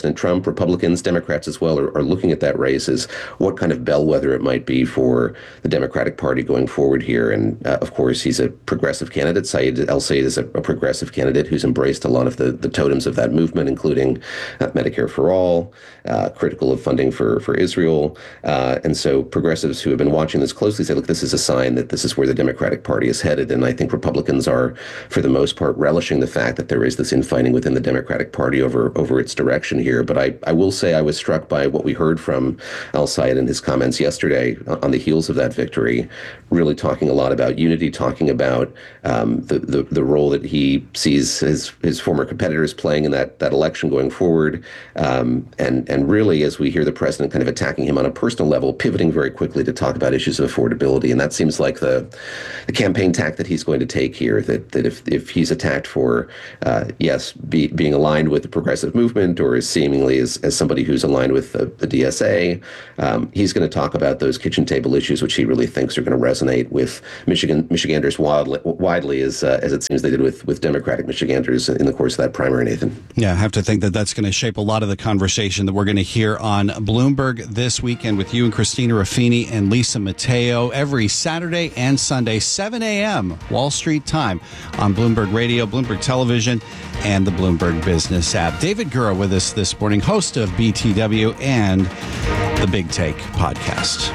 President Trump, Republicans, Democrats as well, are, are looking at that race as what kind of bellwether it might be for the Democratic Party going forward here. And uh, of course, he's a progressive candidate. Saeed El-Sayed is a, a progressive candidate who's embraced a lot of the, the totems of that movement, including uh, Medicare for all, uh, critical of funding for, for Israel. Uh, and so progressives who have been watching this closely say, look, this is a sign that this is where the Democratic Party is headed. And I think Republicans are, for the most part, relishing the fact that there is this infighting within the Democratic Party over, over its direction here. But I, I will say I was struck by what we heard from El-Sayed in his comments yesterday on the heels of that victory, really talking a lot about unity, talking about um, the, the the role that he sees his his former competitors playing in that that election going forward, um, and and really, as we hear the president kind of attacking him on a personal level, pivoting very quickly to talk about issues of affordability, and that seems like the the campaign tack that he's going to take here. That that if if he's attacked for uh, yes be, being aligned with the progressive movement, or as seemingly as as somebody who's aligned with the, the D S A, um, he's going to talk about those kitchen table issues, which he really thinks are going to resonate with Michigan Michiganders widely, widely as uh, as it seems they did with with Democratic Michiganders in the course of that primary, Nathan. Yeah, I have to think that that's going to shape a lot of the conversation that we're going to hear on Bloomberg this weekend with you and Christina Raffini and Lisa Mateo every Saturday and Sunday, seven a.m. Wall Street time on Bloomberg Radio, Bloomberg Television, and the Bloomberg Business app. David Gura with us this morning, host of B T W and the Big Take podcast.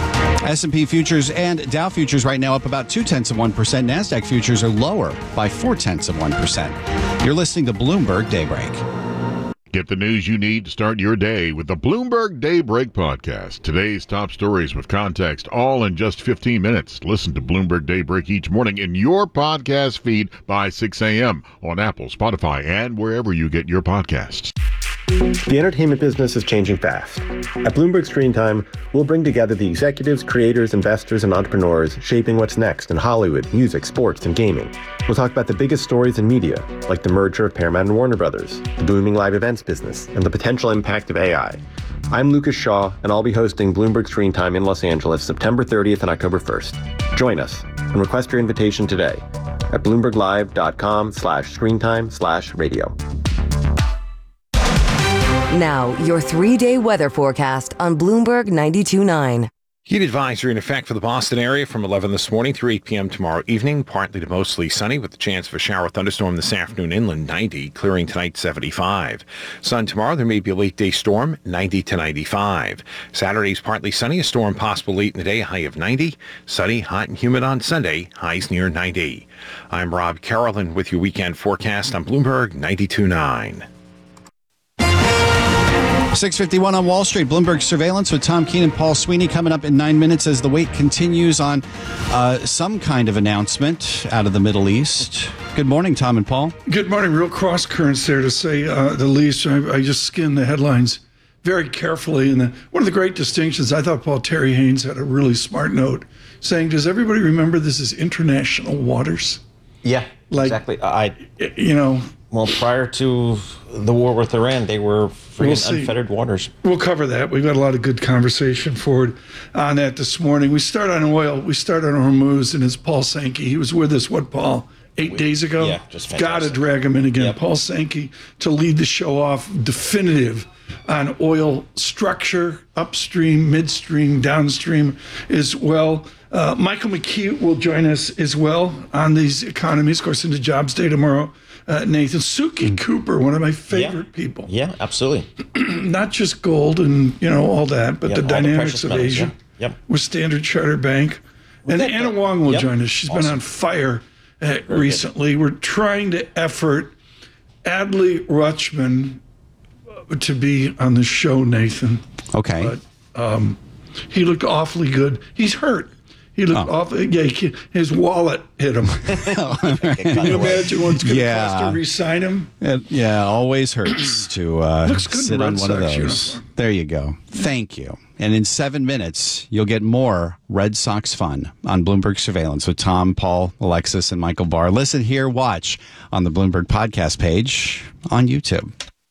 S and P futures and Dow futures right now up about two-tenths of one percent. NASDAQ futures are lower by four-tenths of one percent. You're listening to Bloomberg Daybreak. Get the news you need to start your day with the Bloomberg Daybreak podcast. Today's top stories with context, all in just fifteen minutes. Listen to Bloomberg Daybreak each morning in your podcast feed by six a.m. on Apple, Spotify, and wherever you get your podcasts. The entertainment business is changing fast. At Bloomberg Screen Time, we'll bring together the executives, creators, investors, and entrepreneurs shaping what's next in Hollywood, music, sports, and gaming. We'll talk about the biggest stories in media, like the merger of Paramount and Warner Brothers, the booming live events business, and the potential impact of A I. I'm Lucas Shaw, and I'll be hosting Bloomberg Screen Time in Los Angeles September thirtieth and October first. Join us and request your invitation today at bloomberglive.com slash screentime slash radio. Now, your three-day weather forecast on Bloomberg ninety-two point nine. Heat advisory in effect for the Boston area from eleven this morning through eight p.m. tomorrow evening. Partly to mostly sunny with the chance of a shower thunderstorm this afternoon inland, ninety. Clearing tonight, seventy-five. Sun tomorrow, there may be a late day storm, ninety to ninety-five. Saturday's partly sunny, a storm possible late in the day, a high of ninety. Sunny, hot and humid on Sunday, highs near ninety. I'm Rob Carolyn with your weekend forecast on Bloomberg ninety-two point nine. six fifty-one on Wall Street. Bloomberg Surveillance with Tom Keene and Paul Sweeney coming up in nine minutes as the wait continues on uh, some kind of announcement out of the Middle East. Good morning, Tom and Paul. Good morning. Real cross currents there, to say uh, the least. I, I just skimmed the headlines very carefully. And the, one of the great distinctions, I thought Paul Terry Haynes had a really smart note saying, does everybody remember this is international waters? Yeah, like, exactly. I, you know, well, prior to the war with Iran, they were free we'll and unfettered waters. We'll cover that. We've got a lot of good conversation forward on that this morning. We start on oil. We start on Hormuz, and it's Paul Sankey. He was with us, what, Paul, eight we, days ago? Yeah, just fantastic. Got to drag him in again. Yep. Paul Sankey to lead the show off, definitive on oil structure, upstream, midstream, downstream as well. Uh, Michael McKee will join us as well on these economies. Of course, into Jobs Day tomorrow. Uh, Nathan, Suki mm. Cooper, one of my favorite yeah. people. Yeah, absolutely. Not just gold and, you know, all that, but yep, the dynamics the of metals, Asia yeah. Yep. with Standard Chartered Bank. With and Anna Wong will yep. join us. She's awesome. been on fire uh, recently. Good. We're trying to effort Adley Rutschman to be on the show, Nathan. Okay. But um, he looked awfully good. He's hurt. He looked oh. awful. Yeah, he, his wallet hit him. Can you imagine what's going to yeah. cost to re-sign him? It, yeah, always hurts to uh, sit on one Sox of those. Uniform. There you go. Thank you. And in seven minutes, you'll get more Red Sox fun on Bloomberg Surveillance with Tom, Paul, Alexis, and Michael Barr. Listen, hear, watch on the Bloomberg podcast page on YouTube.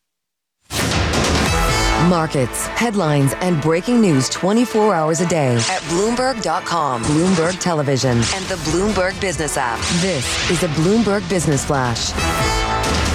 Markets, headlines, and breaking news twenty-four hours a day at Bloomberg dot com, Bloomberg Television, and the Bloomberg Business app. This is a Bloomberg Business Flash.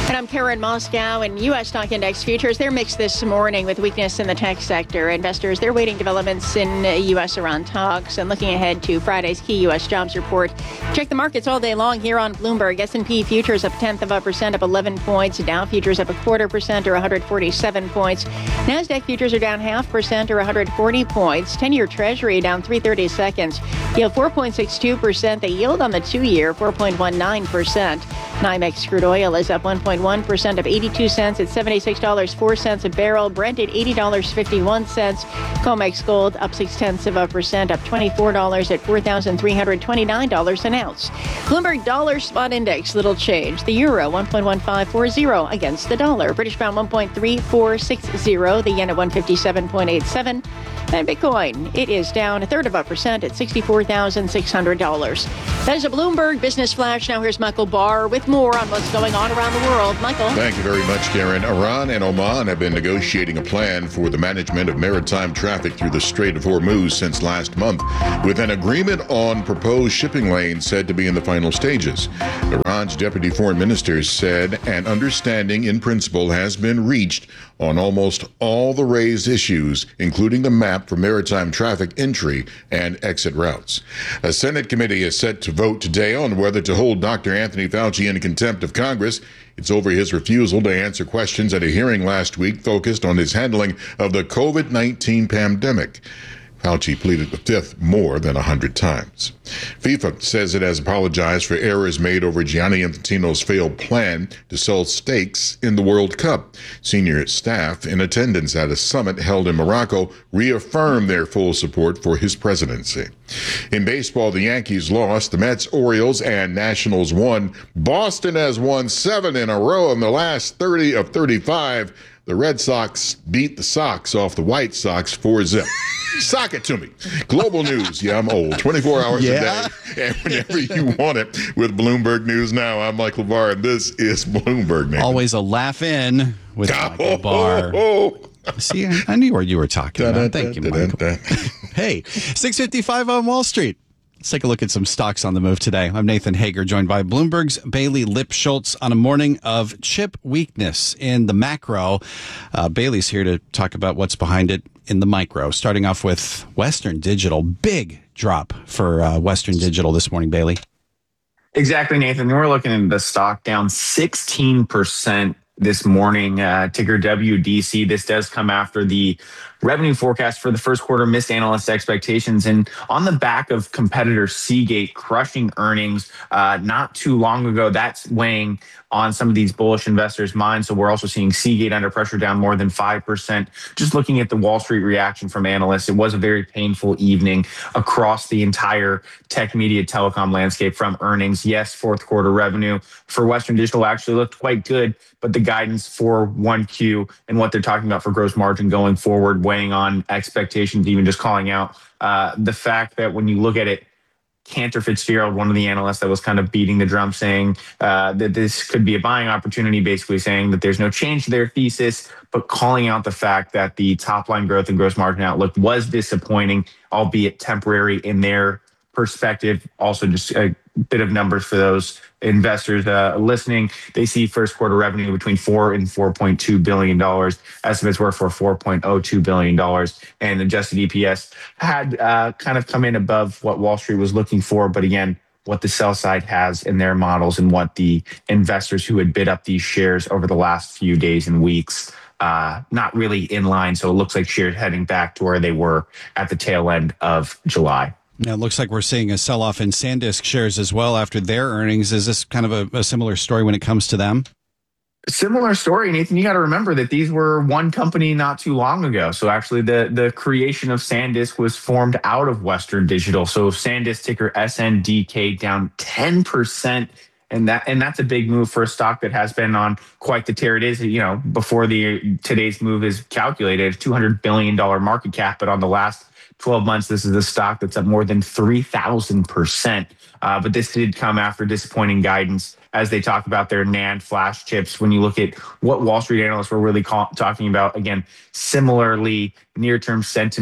And I'm Karen Moscow. And U S stock index futures, they're mixed this morning with weakness in the tech sector. Investors, they're waiting developments in U S Iran talks and looking ahead to Friday's key U S jobs report. Check the markets all day long here on Bloomberg. S and P futures up a tenth of a percent, up eleven points. Dow futures up a quarter percent or one hundred forty-seven points. NASDAQ futures are down half percent or one hundred forty points. ten-year Treasury down three thirty-seconds. Yield four point six two percent. The yield on the two-year, four point one nine percent. NYMEX crude oil is up one point one percent, up eighty-two cents at seventy-six dollars and four cents a barrel. Brent at eighty dollars and fifty-one cents. COMEX gold up six tenths of a percent, up twenty-four dollars at four thousand three hundred twenty-nine dollars an ounce. Bloomberg dollar spot index, little change. The euro one point one five four zero against the dollar. British pound one point three four six zero. The yen at one fifty-seven point eight seven. And Bitcoin, it is down a third of a percent at sixty-four thousand six hundred dollars. That is a Bloomberg Business Flash. Now here's Michael Barr with more on what's going on around the world. Michael. Thank you very much, Karen. Iran and Oman have been negotiating a plan for the management of maritime traffic through the Strait of Hormuz since last month, with an agreement on proposed shipping lanes said to be in the final stages. Iran's deputy foreign minister said an understanding in principle has been reached on almost all the raised issues, including the map for maritime traffic entry and exit routes. A Senate committee is set to vote today on whether to hold Doctor Anthony Fauci in contempt of Congress. It's over his refusal to answer questions at a hearing last week focused on his handling of the COVID nineteen pandemic. Fauci pleaded the fifth more than one hundred times. FIFA says it has apologized for errors made over Gianni Infantino's failed plan to sell stakes in the World Cup. Senior staff in attendance at a summit held in Morocco reaffirmed their full support for his presidency. In baseball, the Yankees lost. The Mets, Orioles, and Nationals won. Boston has won seven in a row in the last thirty of thirty-five. The Red Sox beat the Sox off the White Sox four zip. Sock it to me. Global news. Yeah, I'm old. twenty-four hours Yeah. a day. And whenever you want it with Bloomberg News Now, I'm Michael Barr, and this is Bloomberg Now. Always a laugh in with Michael Barr. See, I- I knew what you were talking about. Thank you, Michael. Hey, six fifty-five on Wall Street. Let's take a look at some stocks on the move today. I'm Nathan Hager, joined by Bloomberg's Bailey Lipschultz on a morning of chip weakness in the macro. Uh, Bailey's here to talk about what's behind it in the micro. Starting off with Western Digital. Big drop for uh, Western Digital this morning, Bailey. Exactly, Nathan. We're looking at the stock down sixteen percent this morning, uh, ticker W D C. This does come after the revenue forecast for the first quarter missed analyst expectations, and on the back of competitor Seagate crushing earnings uh, not too long ago. That's weighing on some of these bullish investors' minds. So we're also seeing Seagate under pressure, down more than five percent. Just looking at the Wall Street reaction from analysts, it was a very painful evening across the entire tech, media, telecom landscape from earnings. Yes, fourth quarter revenue for Western Digital actually looked quite good, but the guidance for one Q and what they're talking about for gross margin going forward, weighing on expectations, even just calling out uh, the fact that when you look at it, Cantor Fitzgerald, one of the analysts that was kind of beating the drum, saying uh, that this could be a buying opportunity, basically saying that there's no change to their thesis, but calling out the fact that the top line growth and gross margin outlook was disappointing, albeit temporary in their perspective. Also, just a bit of numbers for those investors uh, listening. They see first quarter revenue between four and four point two billion dollars. Estimates were for four point oh two billion dollars, and adjusted E P S had uh, kind of come in above what Wall Street was looking for. But again, what the sell side has in their models and what the investors who had bid up these shares over the last few days and weeks, uh, not really in line. So it looks like shares heading back to where they were at the tail end of July. Now, it looks like we're seeing a sell-off in SanDisk shares as well after their earnings. Is this kind of a, a similar story when it comes to them? Similar story, Nathan. You got to remember that these were one company not too long ago. So actually the, the creation of SanDisk was formed out of Western Digital. So SanDisk, ticker S N D K, down ten percent. And that and that's a big move for a stock that has been on quite the tear. It is, you know, before the today's move is calculated, two hundred billion dollars market cap. But on the last twelve months, this is a stock that's up more than three thousand percent. Uh, but this did come after disappointing guidance as they talk about their NAND flash chips. When you look at what Wall Street analysts were really call, talking about, again, similarly, near-term sentiment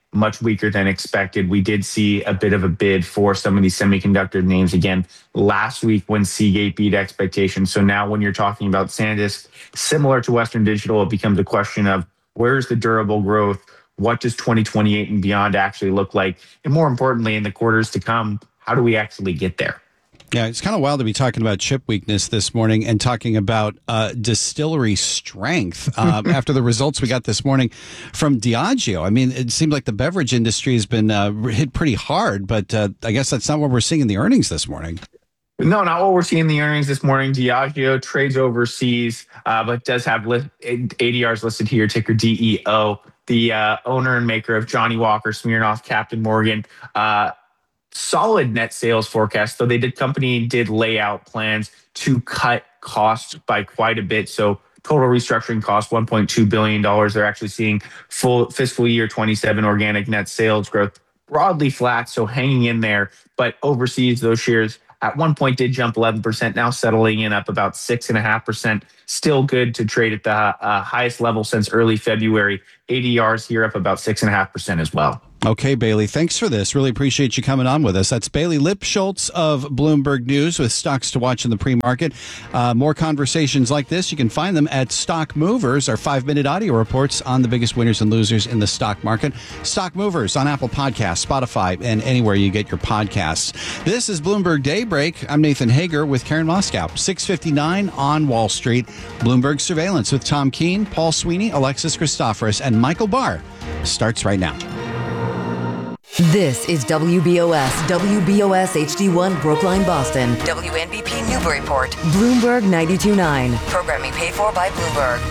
much weaker than expected. We did see a bit of a bid for some of these semiconductor names again last week when Seagate beat expectations. So now when you're talking about SanDisk, similar to Western Digital, it becomes a question of where's the durable growth? What does twenty twenty-eight and beyond actually look like? And more importantly, in the quarters to come, how do we actually get there? Yeah, it's kind of wild to be talking about chip weakness this morning and talking about uh, distillery strength uh, after the results we got this morning from Diageo. I mean, it seemed like the beverage industry has been uh, hit pretty hard, but uh, I guess that's not what we're seeing in the earnings this morning. No, not what we're seeing in the earnings this morning. Diageo trades overseas, uh, but does have li- A D Rs listed here, ticker D E O. The uh, owner and maker of Johnny Walker, Smirnoff, Captain Morgan, uh, solid net sales forecast, though they did company did lay out plans to cut costs by quite a bit. So total restructuring costs one point two billion dollars. They're actually seeing full fiscal year twenty-seven organic net sales growth broadly flat, so hanging in there. But overseas, those shares at one point did jump eleven percent, now settling in up about six point five percent. Still good to trade at the uh, highest level since early February. A D Rs here up about six point five percent as well. Okay, Bailey, thanks for this. Really appreciate you coming on with us. That's Bailey Lipschultz of Bloomberg News with stocks to watch in the pre-market. Uh, more conversations like this, you can find them at Stock Movers, our five-minute audio reports on the biggest winners and losers in the stock market. Stock Movers on Apple Podcasts, Spotify, and anywhere you get your podcasts. This is Bloomberg Daybreak. I'm Nathan Hager with Karen Moscow. six fifty-nine on Wall Street. Bloomberg Surveillance with Tom Keene, Paul Sweeney, Alexis Christoforous, and Michael Barr starts right now. This is W B O S, W B O S H D one Brookline, Boston, W N B P Newburyport, Bloomberg ninety-two point nine. Programming paid for by Bloomberg.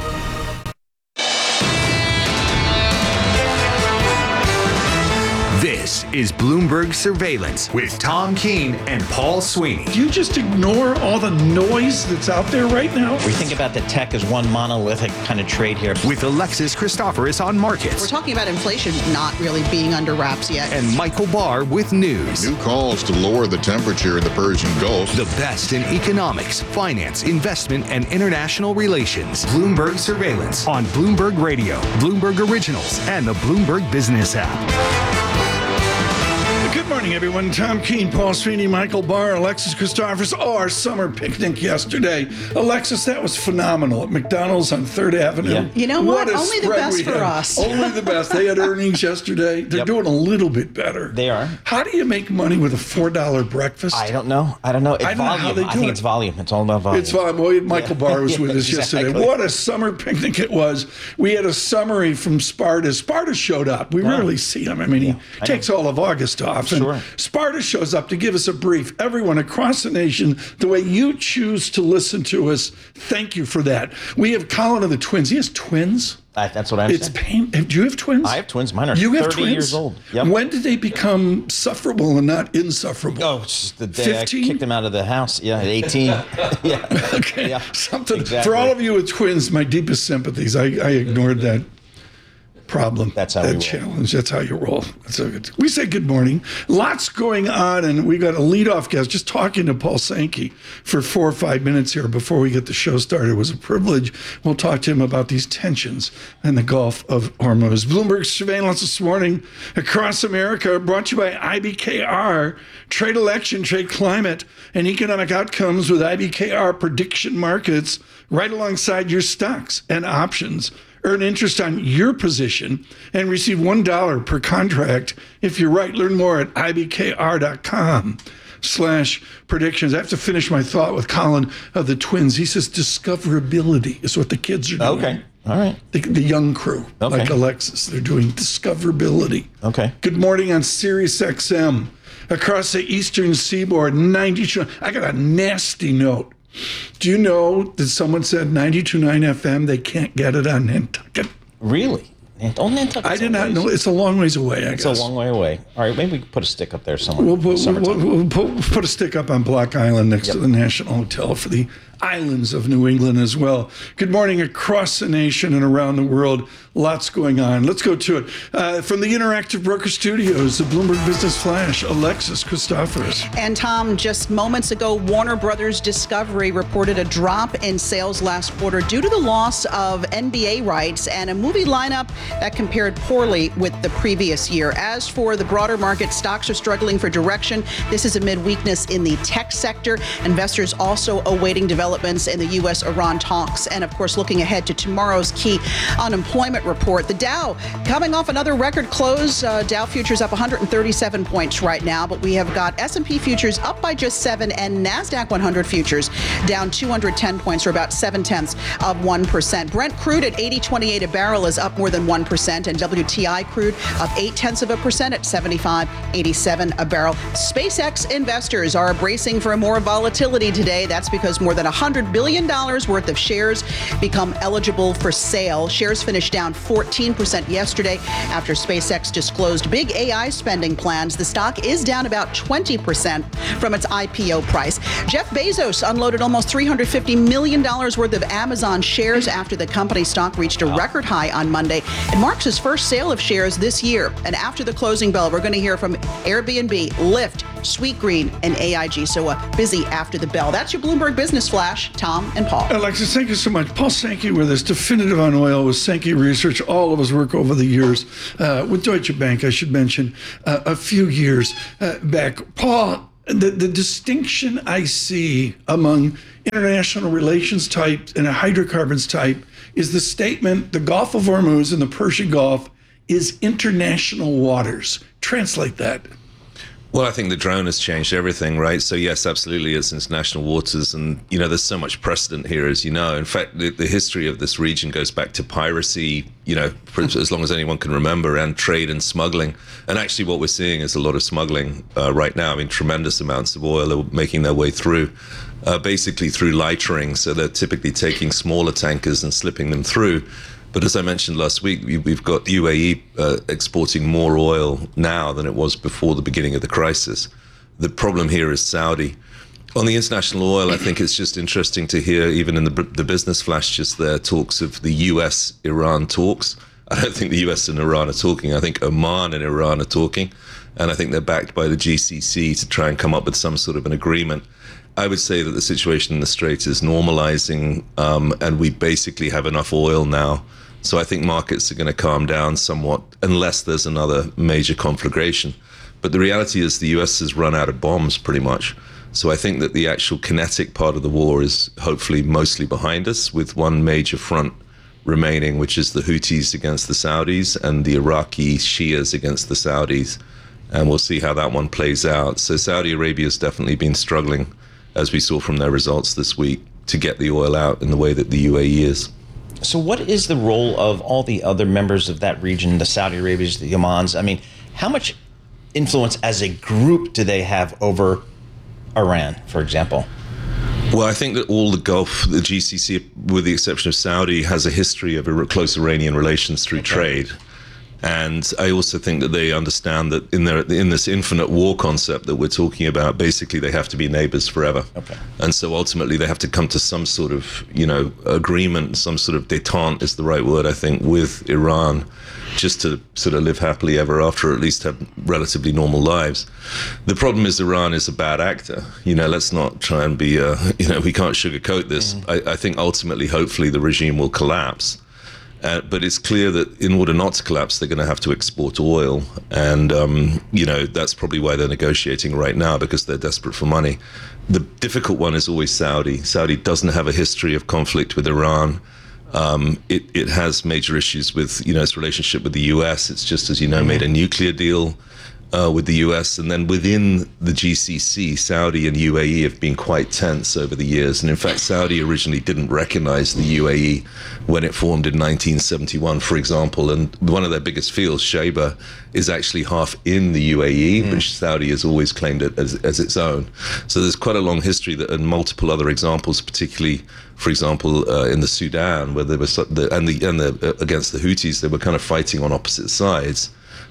This is Bloomberg Surveillance with Tom Keene and Paul Sweeney. Do you just ignore all the noise that's out there right now? We think about the tech as one monolithic kind of trade here. With Alexis Christoforous on markets. We're talking about inflation not really being under wraps yet. And Michael Barr with news. New calls to lower the temperature in the Persian Gulf. The best in economics, finance, investment, and international relations. Bloomberg Surveillance on Bloomberg Radio, Bloomberg Originals, and the Bloomberg Business app. Good morning, everyone. Tom Keene, Paul Sweeney, Michael Barr, Alexis Christoforous. Oh, our summer picnic yesterday. Alexis, that was phenomenal at McDonald's on third Avenue. Yeah. You know what? what Only the best for us. Only the best. They had earnings yesterday. They're Yep. doing a little bit better. They are. How do you make money with a four dollar breakfast? I don't know. I don't know. It's I don't know volume. how they I do think it. it's volume. It's all about volume. It's fine. Well, Michael Yeah. Barr was with Yeah, us yesterday. exactly. What a summer picnic it was. We had a summary from Sparta. Sparta showed up. We Yeah. rarely see him. I mean, he I takes know. all of August off. And Sure. Sparta shows up to give us a brief. Everyone across the nation, the way you choose to listen to us, thank you for that. We have Colin of the Twins. He has twins. I, that's what I'm It's saying. pain. Do you have twins? I have twins. Mine are You have thirty twins? years old. Yep. When did they become sufferable and not insufferable? Oh, it's just the day fifteen? I kicked them out of the house. Yeah, at eighteen. yeah. Okay. Yeah. Something Exactly. for all of you with twins. My deepest sympathies. I, I ignored that problem. That's how that we roll. challenge. That's how you roll. That's so good. We say good morning. Lots going on, and we got a leadoff guest. Just talking to Paul Sankey for four or five minutes here before we get the show started was a privilege. We'll talk to him about these tensions in the Gulf of Hormuz. Bloomberg Surveillance this morning across America, brought to you by I B K R. Trade election, trade climate, and economic outcomes with I B K R prediction markets right alongside your stocks and options. Earn interest on your position and receive one dollar per contract if you're right. Learn more at ibkr.com slash predictions. I have to finish my thought with Colin of the Twins. He says discoverability is what the kids are doing. Okay. All right. The, the young crew, Okay. like Alexis, they're doing discoverability. Okay. Good morning on Sirius X M. Across the eastern seaboard, ninety-two. I got a nasty note. Do you know that someone said ninety-two point nine F M, they can't get it on Nantucket? Really? Oh, Nantucket's I did a not ways. know. It's a long ways away, I It's guess. a long way away. All right, maybe we can put a stick up there somewhere. We'll put, we'll, Summertime. we'll put, put a stick up on Block Island next Yep. to the National Hotel for the islands of New England as well. Good morning across the nation and around the world. Lots going on. Let's go to it. Uh, from the Interactive Broker Studios, the Bloomberg Business Flash, Alexis Christoforous. And Tom, just moments ago, Warner Brothers Discovery reported a drop in sales last quarter due to the loss of N B A rights and a movie lineup that compared poorly with the previous year. As for the broader market, stocks are struggling for direction. This is amid weakness in the tech sector. Investors also awaiting developments in the U S Iran talks. And of course, looking ahead to tomorrow's key unemployment report. The Dow coming off another record close. Uh, Dow futures up one hundred thirty-seven points right now, but we have got S and P futures up by just seven and NASDAQ one hundred futures down two hundred ten points, or about seven tenths of one percent. Brent crude at eighty twenty-eight a barrel is up more than one percent, and W T I crude up eight tenths of a percent at seventy-five eighty-seven a barrel. SpaceX investors are bracing for more volatility today. That's because more than one hundred billion dollars worth of shares become eligible for sale. Shares finished down fourteen percent yesterday after SpaceX disclosed big A I spending plans. The stock is down about twenty percent from its I P O price. Jeff Bezos unloaded almost three hundred fifty million dollars worth of Amazon shares after the company stock reached a record high on Monday. It marks his first sale of shares this year. And after the closing bell, we're going to hear from Airbnb, Lyft, Sweetgreen, and A I G. So uh, busy after the bell. That's your Bloomberg Business Flash. Tom and Paul. Alexis, thank you so much. Paul Sankey with us, definitive on oil with Sankey Research. All of his work over the years uh, with Deutsche Bank, I should mention, uh, a few years uh, back. Paul, the, the distinction I see among international relations type and hydrocarbons type is the statement, the Gulf of Hormuz and the Persian Gulf is international waters. Translate that. Well, I think the drone has changed everything, right? So yes, absolutely, it's international waters, and you know, there's so much precedent here, as you know. In fact, the, the history of this region goes back to piracy, you know, for as long as anyone can remember, and trade and smuggling. And actually, what we're seeing is a lot of smuggling uh, right now. I mean, tremendous amounts of oil are making their way through, uh, basically through lightering. So they're typically taking smaller tankers and slipping them through. But as I mentioned last week, we've got U A E uh, exporting more oil now than it was before the beginning of the crisis. The problem here is Saudi. On the international oil, I think it's just interesting to hear, even in the, the business flash just there, talks of the U S Iran talks. I don't think the U S and Iran are talking. I think Oman and Iran are talking. And I think they're backed by the G C C to try and come up with some sort of an agreement. I would say that the situation in the Strait is normalizing, um, and we basically have enough oil now. So I think markets are going to calm down somewhat unless there's another major conflagration. But the reality is the U S has run out of bombs pretty much. So I think that the actual kinetic part of the war is hopefully mostly behind us, with one major front remaining, which is the Houthis against the Saudis and the Iraqi Shias against the Saudis. And we'll see how that one plays out. So Saudi Arabia has definitely been struggling, as we saw from their results this week, to get the oil out in the way that the U A E is. So what is the role of all the other members of that region, the Saudi Arabias, the Omans? I mean, how much influence as a group do they have over Iran, for example? Well, I think that all the Gulf, the G C C, with the exception of Saudi, has a history of close Iranian relations through okay. trade. And I also think that they understand that in their in this infinite war concept that we're talking about, basically they have to be neighbors forever. Okay. And so ultimately they have to come to some sort of, you know, agreement, some sort of détente is the right word, I think, with Iran, just to sort of live happily ever after, or at least have relatively normal lives. The problem is Iran is a bad actor. You know, let's not try and be, uh, you know, we can't sugarcoat this. Mm-hmm. I, I think ultimately, hopefully, the regime will collapse. Uh, but it's clear that in order not to collapse, they're going to have to export oil. And, um, you know, that's probably why they're negotiating right now, because they're desperate for money. The difficult one is always Saudi. Saudi doesn't have a history of conflict with Iran. Um, it, it has major issues with, you know, its relationship with the U S. It's just, as you know, made a nuclear deal uh, with the U S. And then within the G C C, Saudi and U A E have been quite tense over the years. And in fact, Saudi originally didn't recognize the U A E when it formed in nineteen seventy-one, for example. And one of their biggest fields, Shaiba, is actually half in the U A E, mm. but Saudi has always claimed it as, as its own. So there's quite a long history that, and multiple other examples, particularly, for example, uh, in the Sudan, where there was the, and the and the uh, against the Houthis, they were kind of fighting on opposite sides.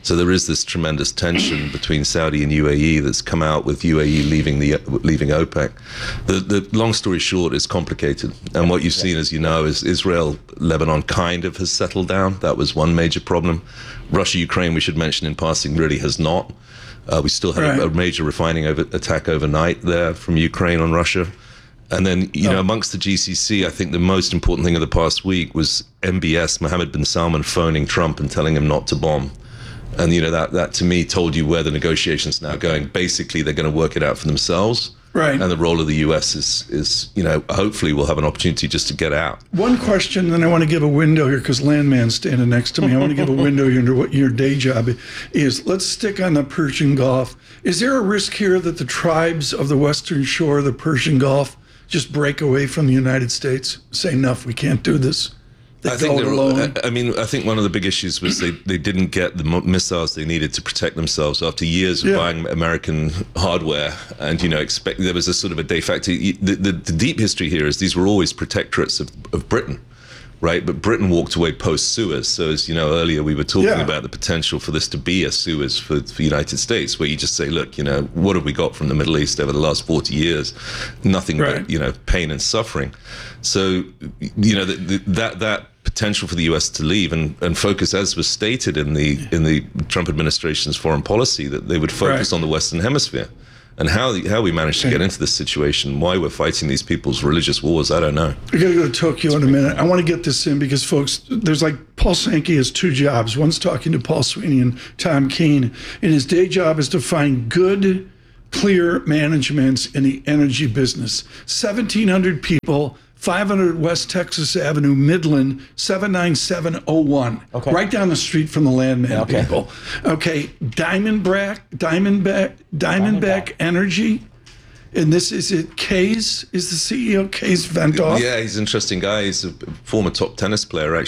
So there is this tremendous tension between Saudi and U A E that's come out with U A E leaving the leaving OPEC. The the long story short is complicated, and what you've seen, as you know, is Israel, Lebanon kind of has settled down. That was one major problem. Russia, Ukraine, we should mention in passing, really has not. Uh, we still had Right. a, a major refining over, attack overnight there from Ukraine on Russia. And then, you know, amongst the G C C, I think the most important thing of the past week was M B S, Mohammed bin Salman, phoning Trump and telling him not to bomb. And, you know, that, that to me told you where the negotiations are now going. Basically, they're going to work it out for themselves. Right. And the role of the U S is, is, you know, hopefully we'll have an opportunity just to get out. One question, then I want to give a window here because Landman's standing next to me. I want to give a window here into what your day job is. Let's stick on the Persian Gulf. Is there a risk here that the tribes of the Western Shore of the Persian Gulf just break away from the United States, say, enough, we can't do this? They I think go it they're- alone. I mean, I think one of the big issues was they, they didn't get the mo- missiles they needed to protect themselves after years of Yeah. buying American hardware, and you know, expect there was a sort of a de facto. The, the, the deep history here is these were always protectorates of, of Britain, right? But Britain walked away post Suez. So as you know, earlier we were talking Yeah. about the potential for this to be a Suez for, for the United States, where you just say, look, you know, what have we got from the Middle East over the last forty years? Nothing Right. but you know pain and suffering. So you know that that that. potential for the U S to leave and, and focus, as was stated in the in the Trump administration's foreign policy, that they would focus Right. on the Western Hemisphere. And how how we managed to get into this situation, why we're fighting these people's religious wars, I don't know. We got to go to Tokyo in a minute. I want to get this in because, folks, there's like Paul Sankey has two jobs. One's talking to Paul Sweeney and Tom Keene, and his day job is to find good, clear managements in the energy business. seventeen hundred people. five hundred West Texas Avenue, Midland, seven nine seven oh one. Okay. Right down the street from the Landman Okay. people. Okay, Diamondback, Diamondback, Diamondback Energy. And this is it. Kays is the C E O. Kays Ventoff. Yeah, he's an interesting guy. He's a former top tennis player, actually.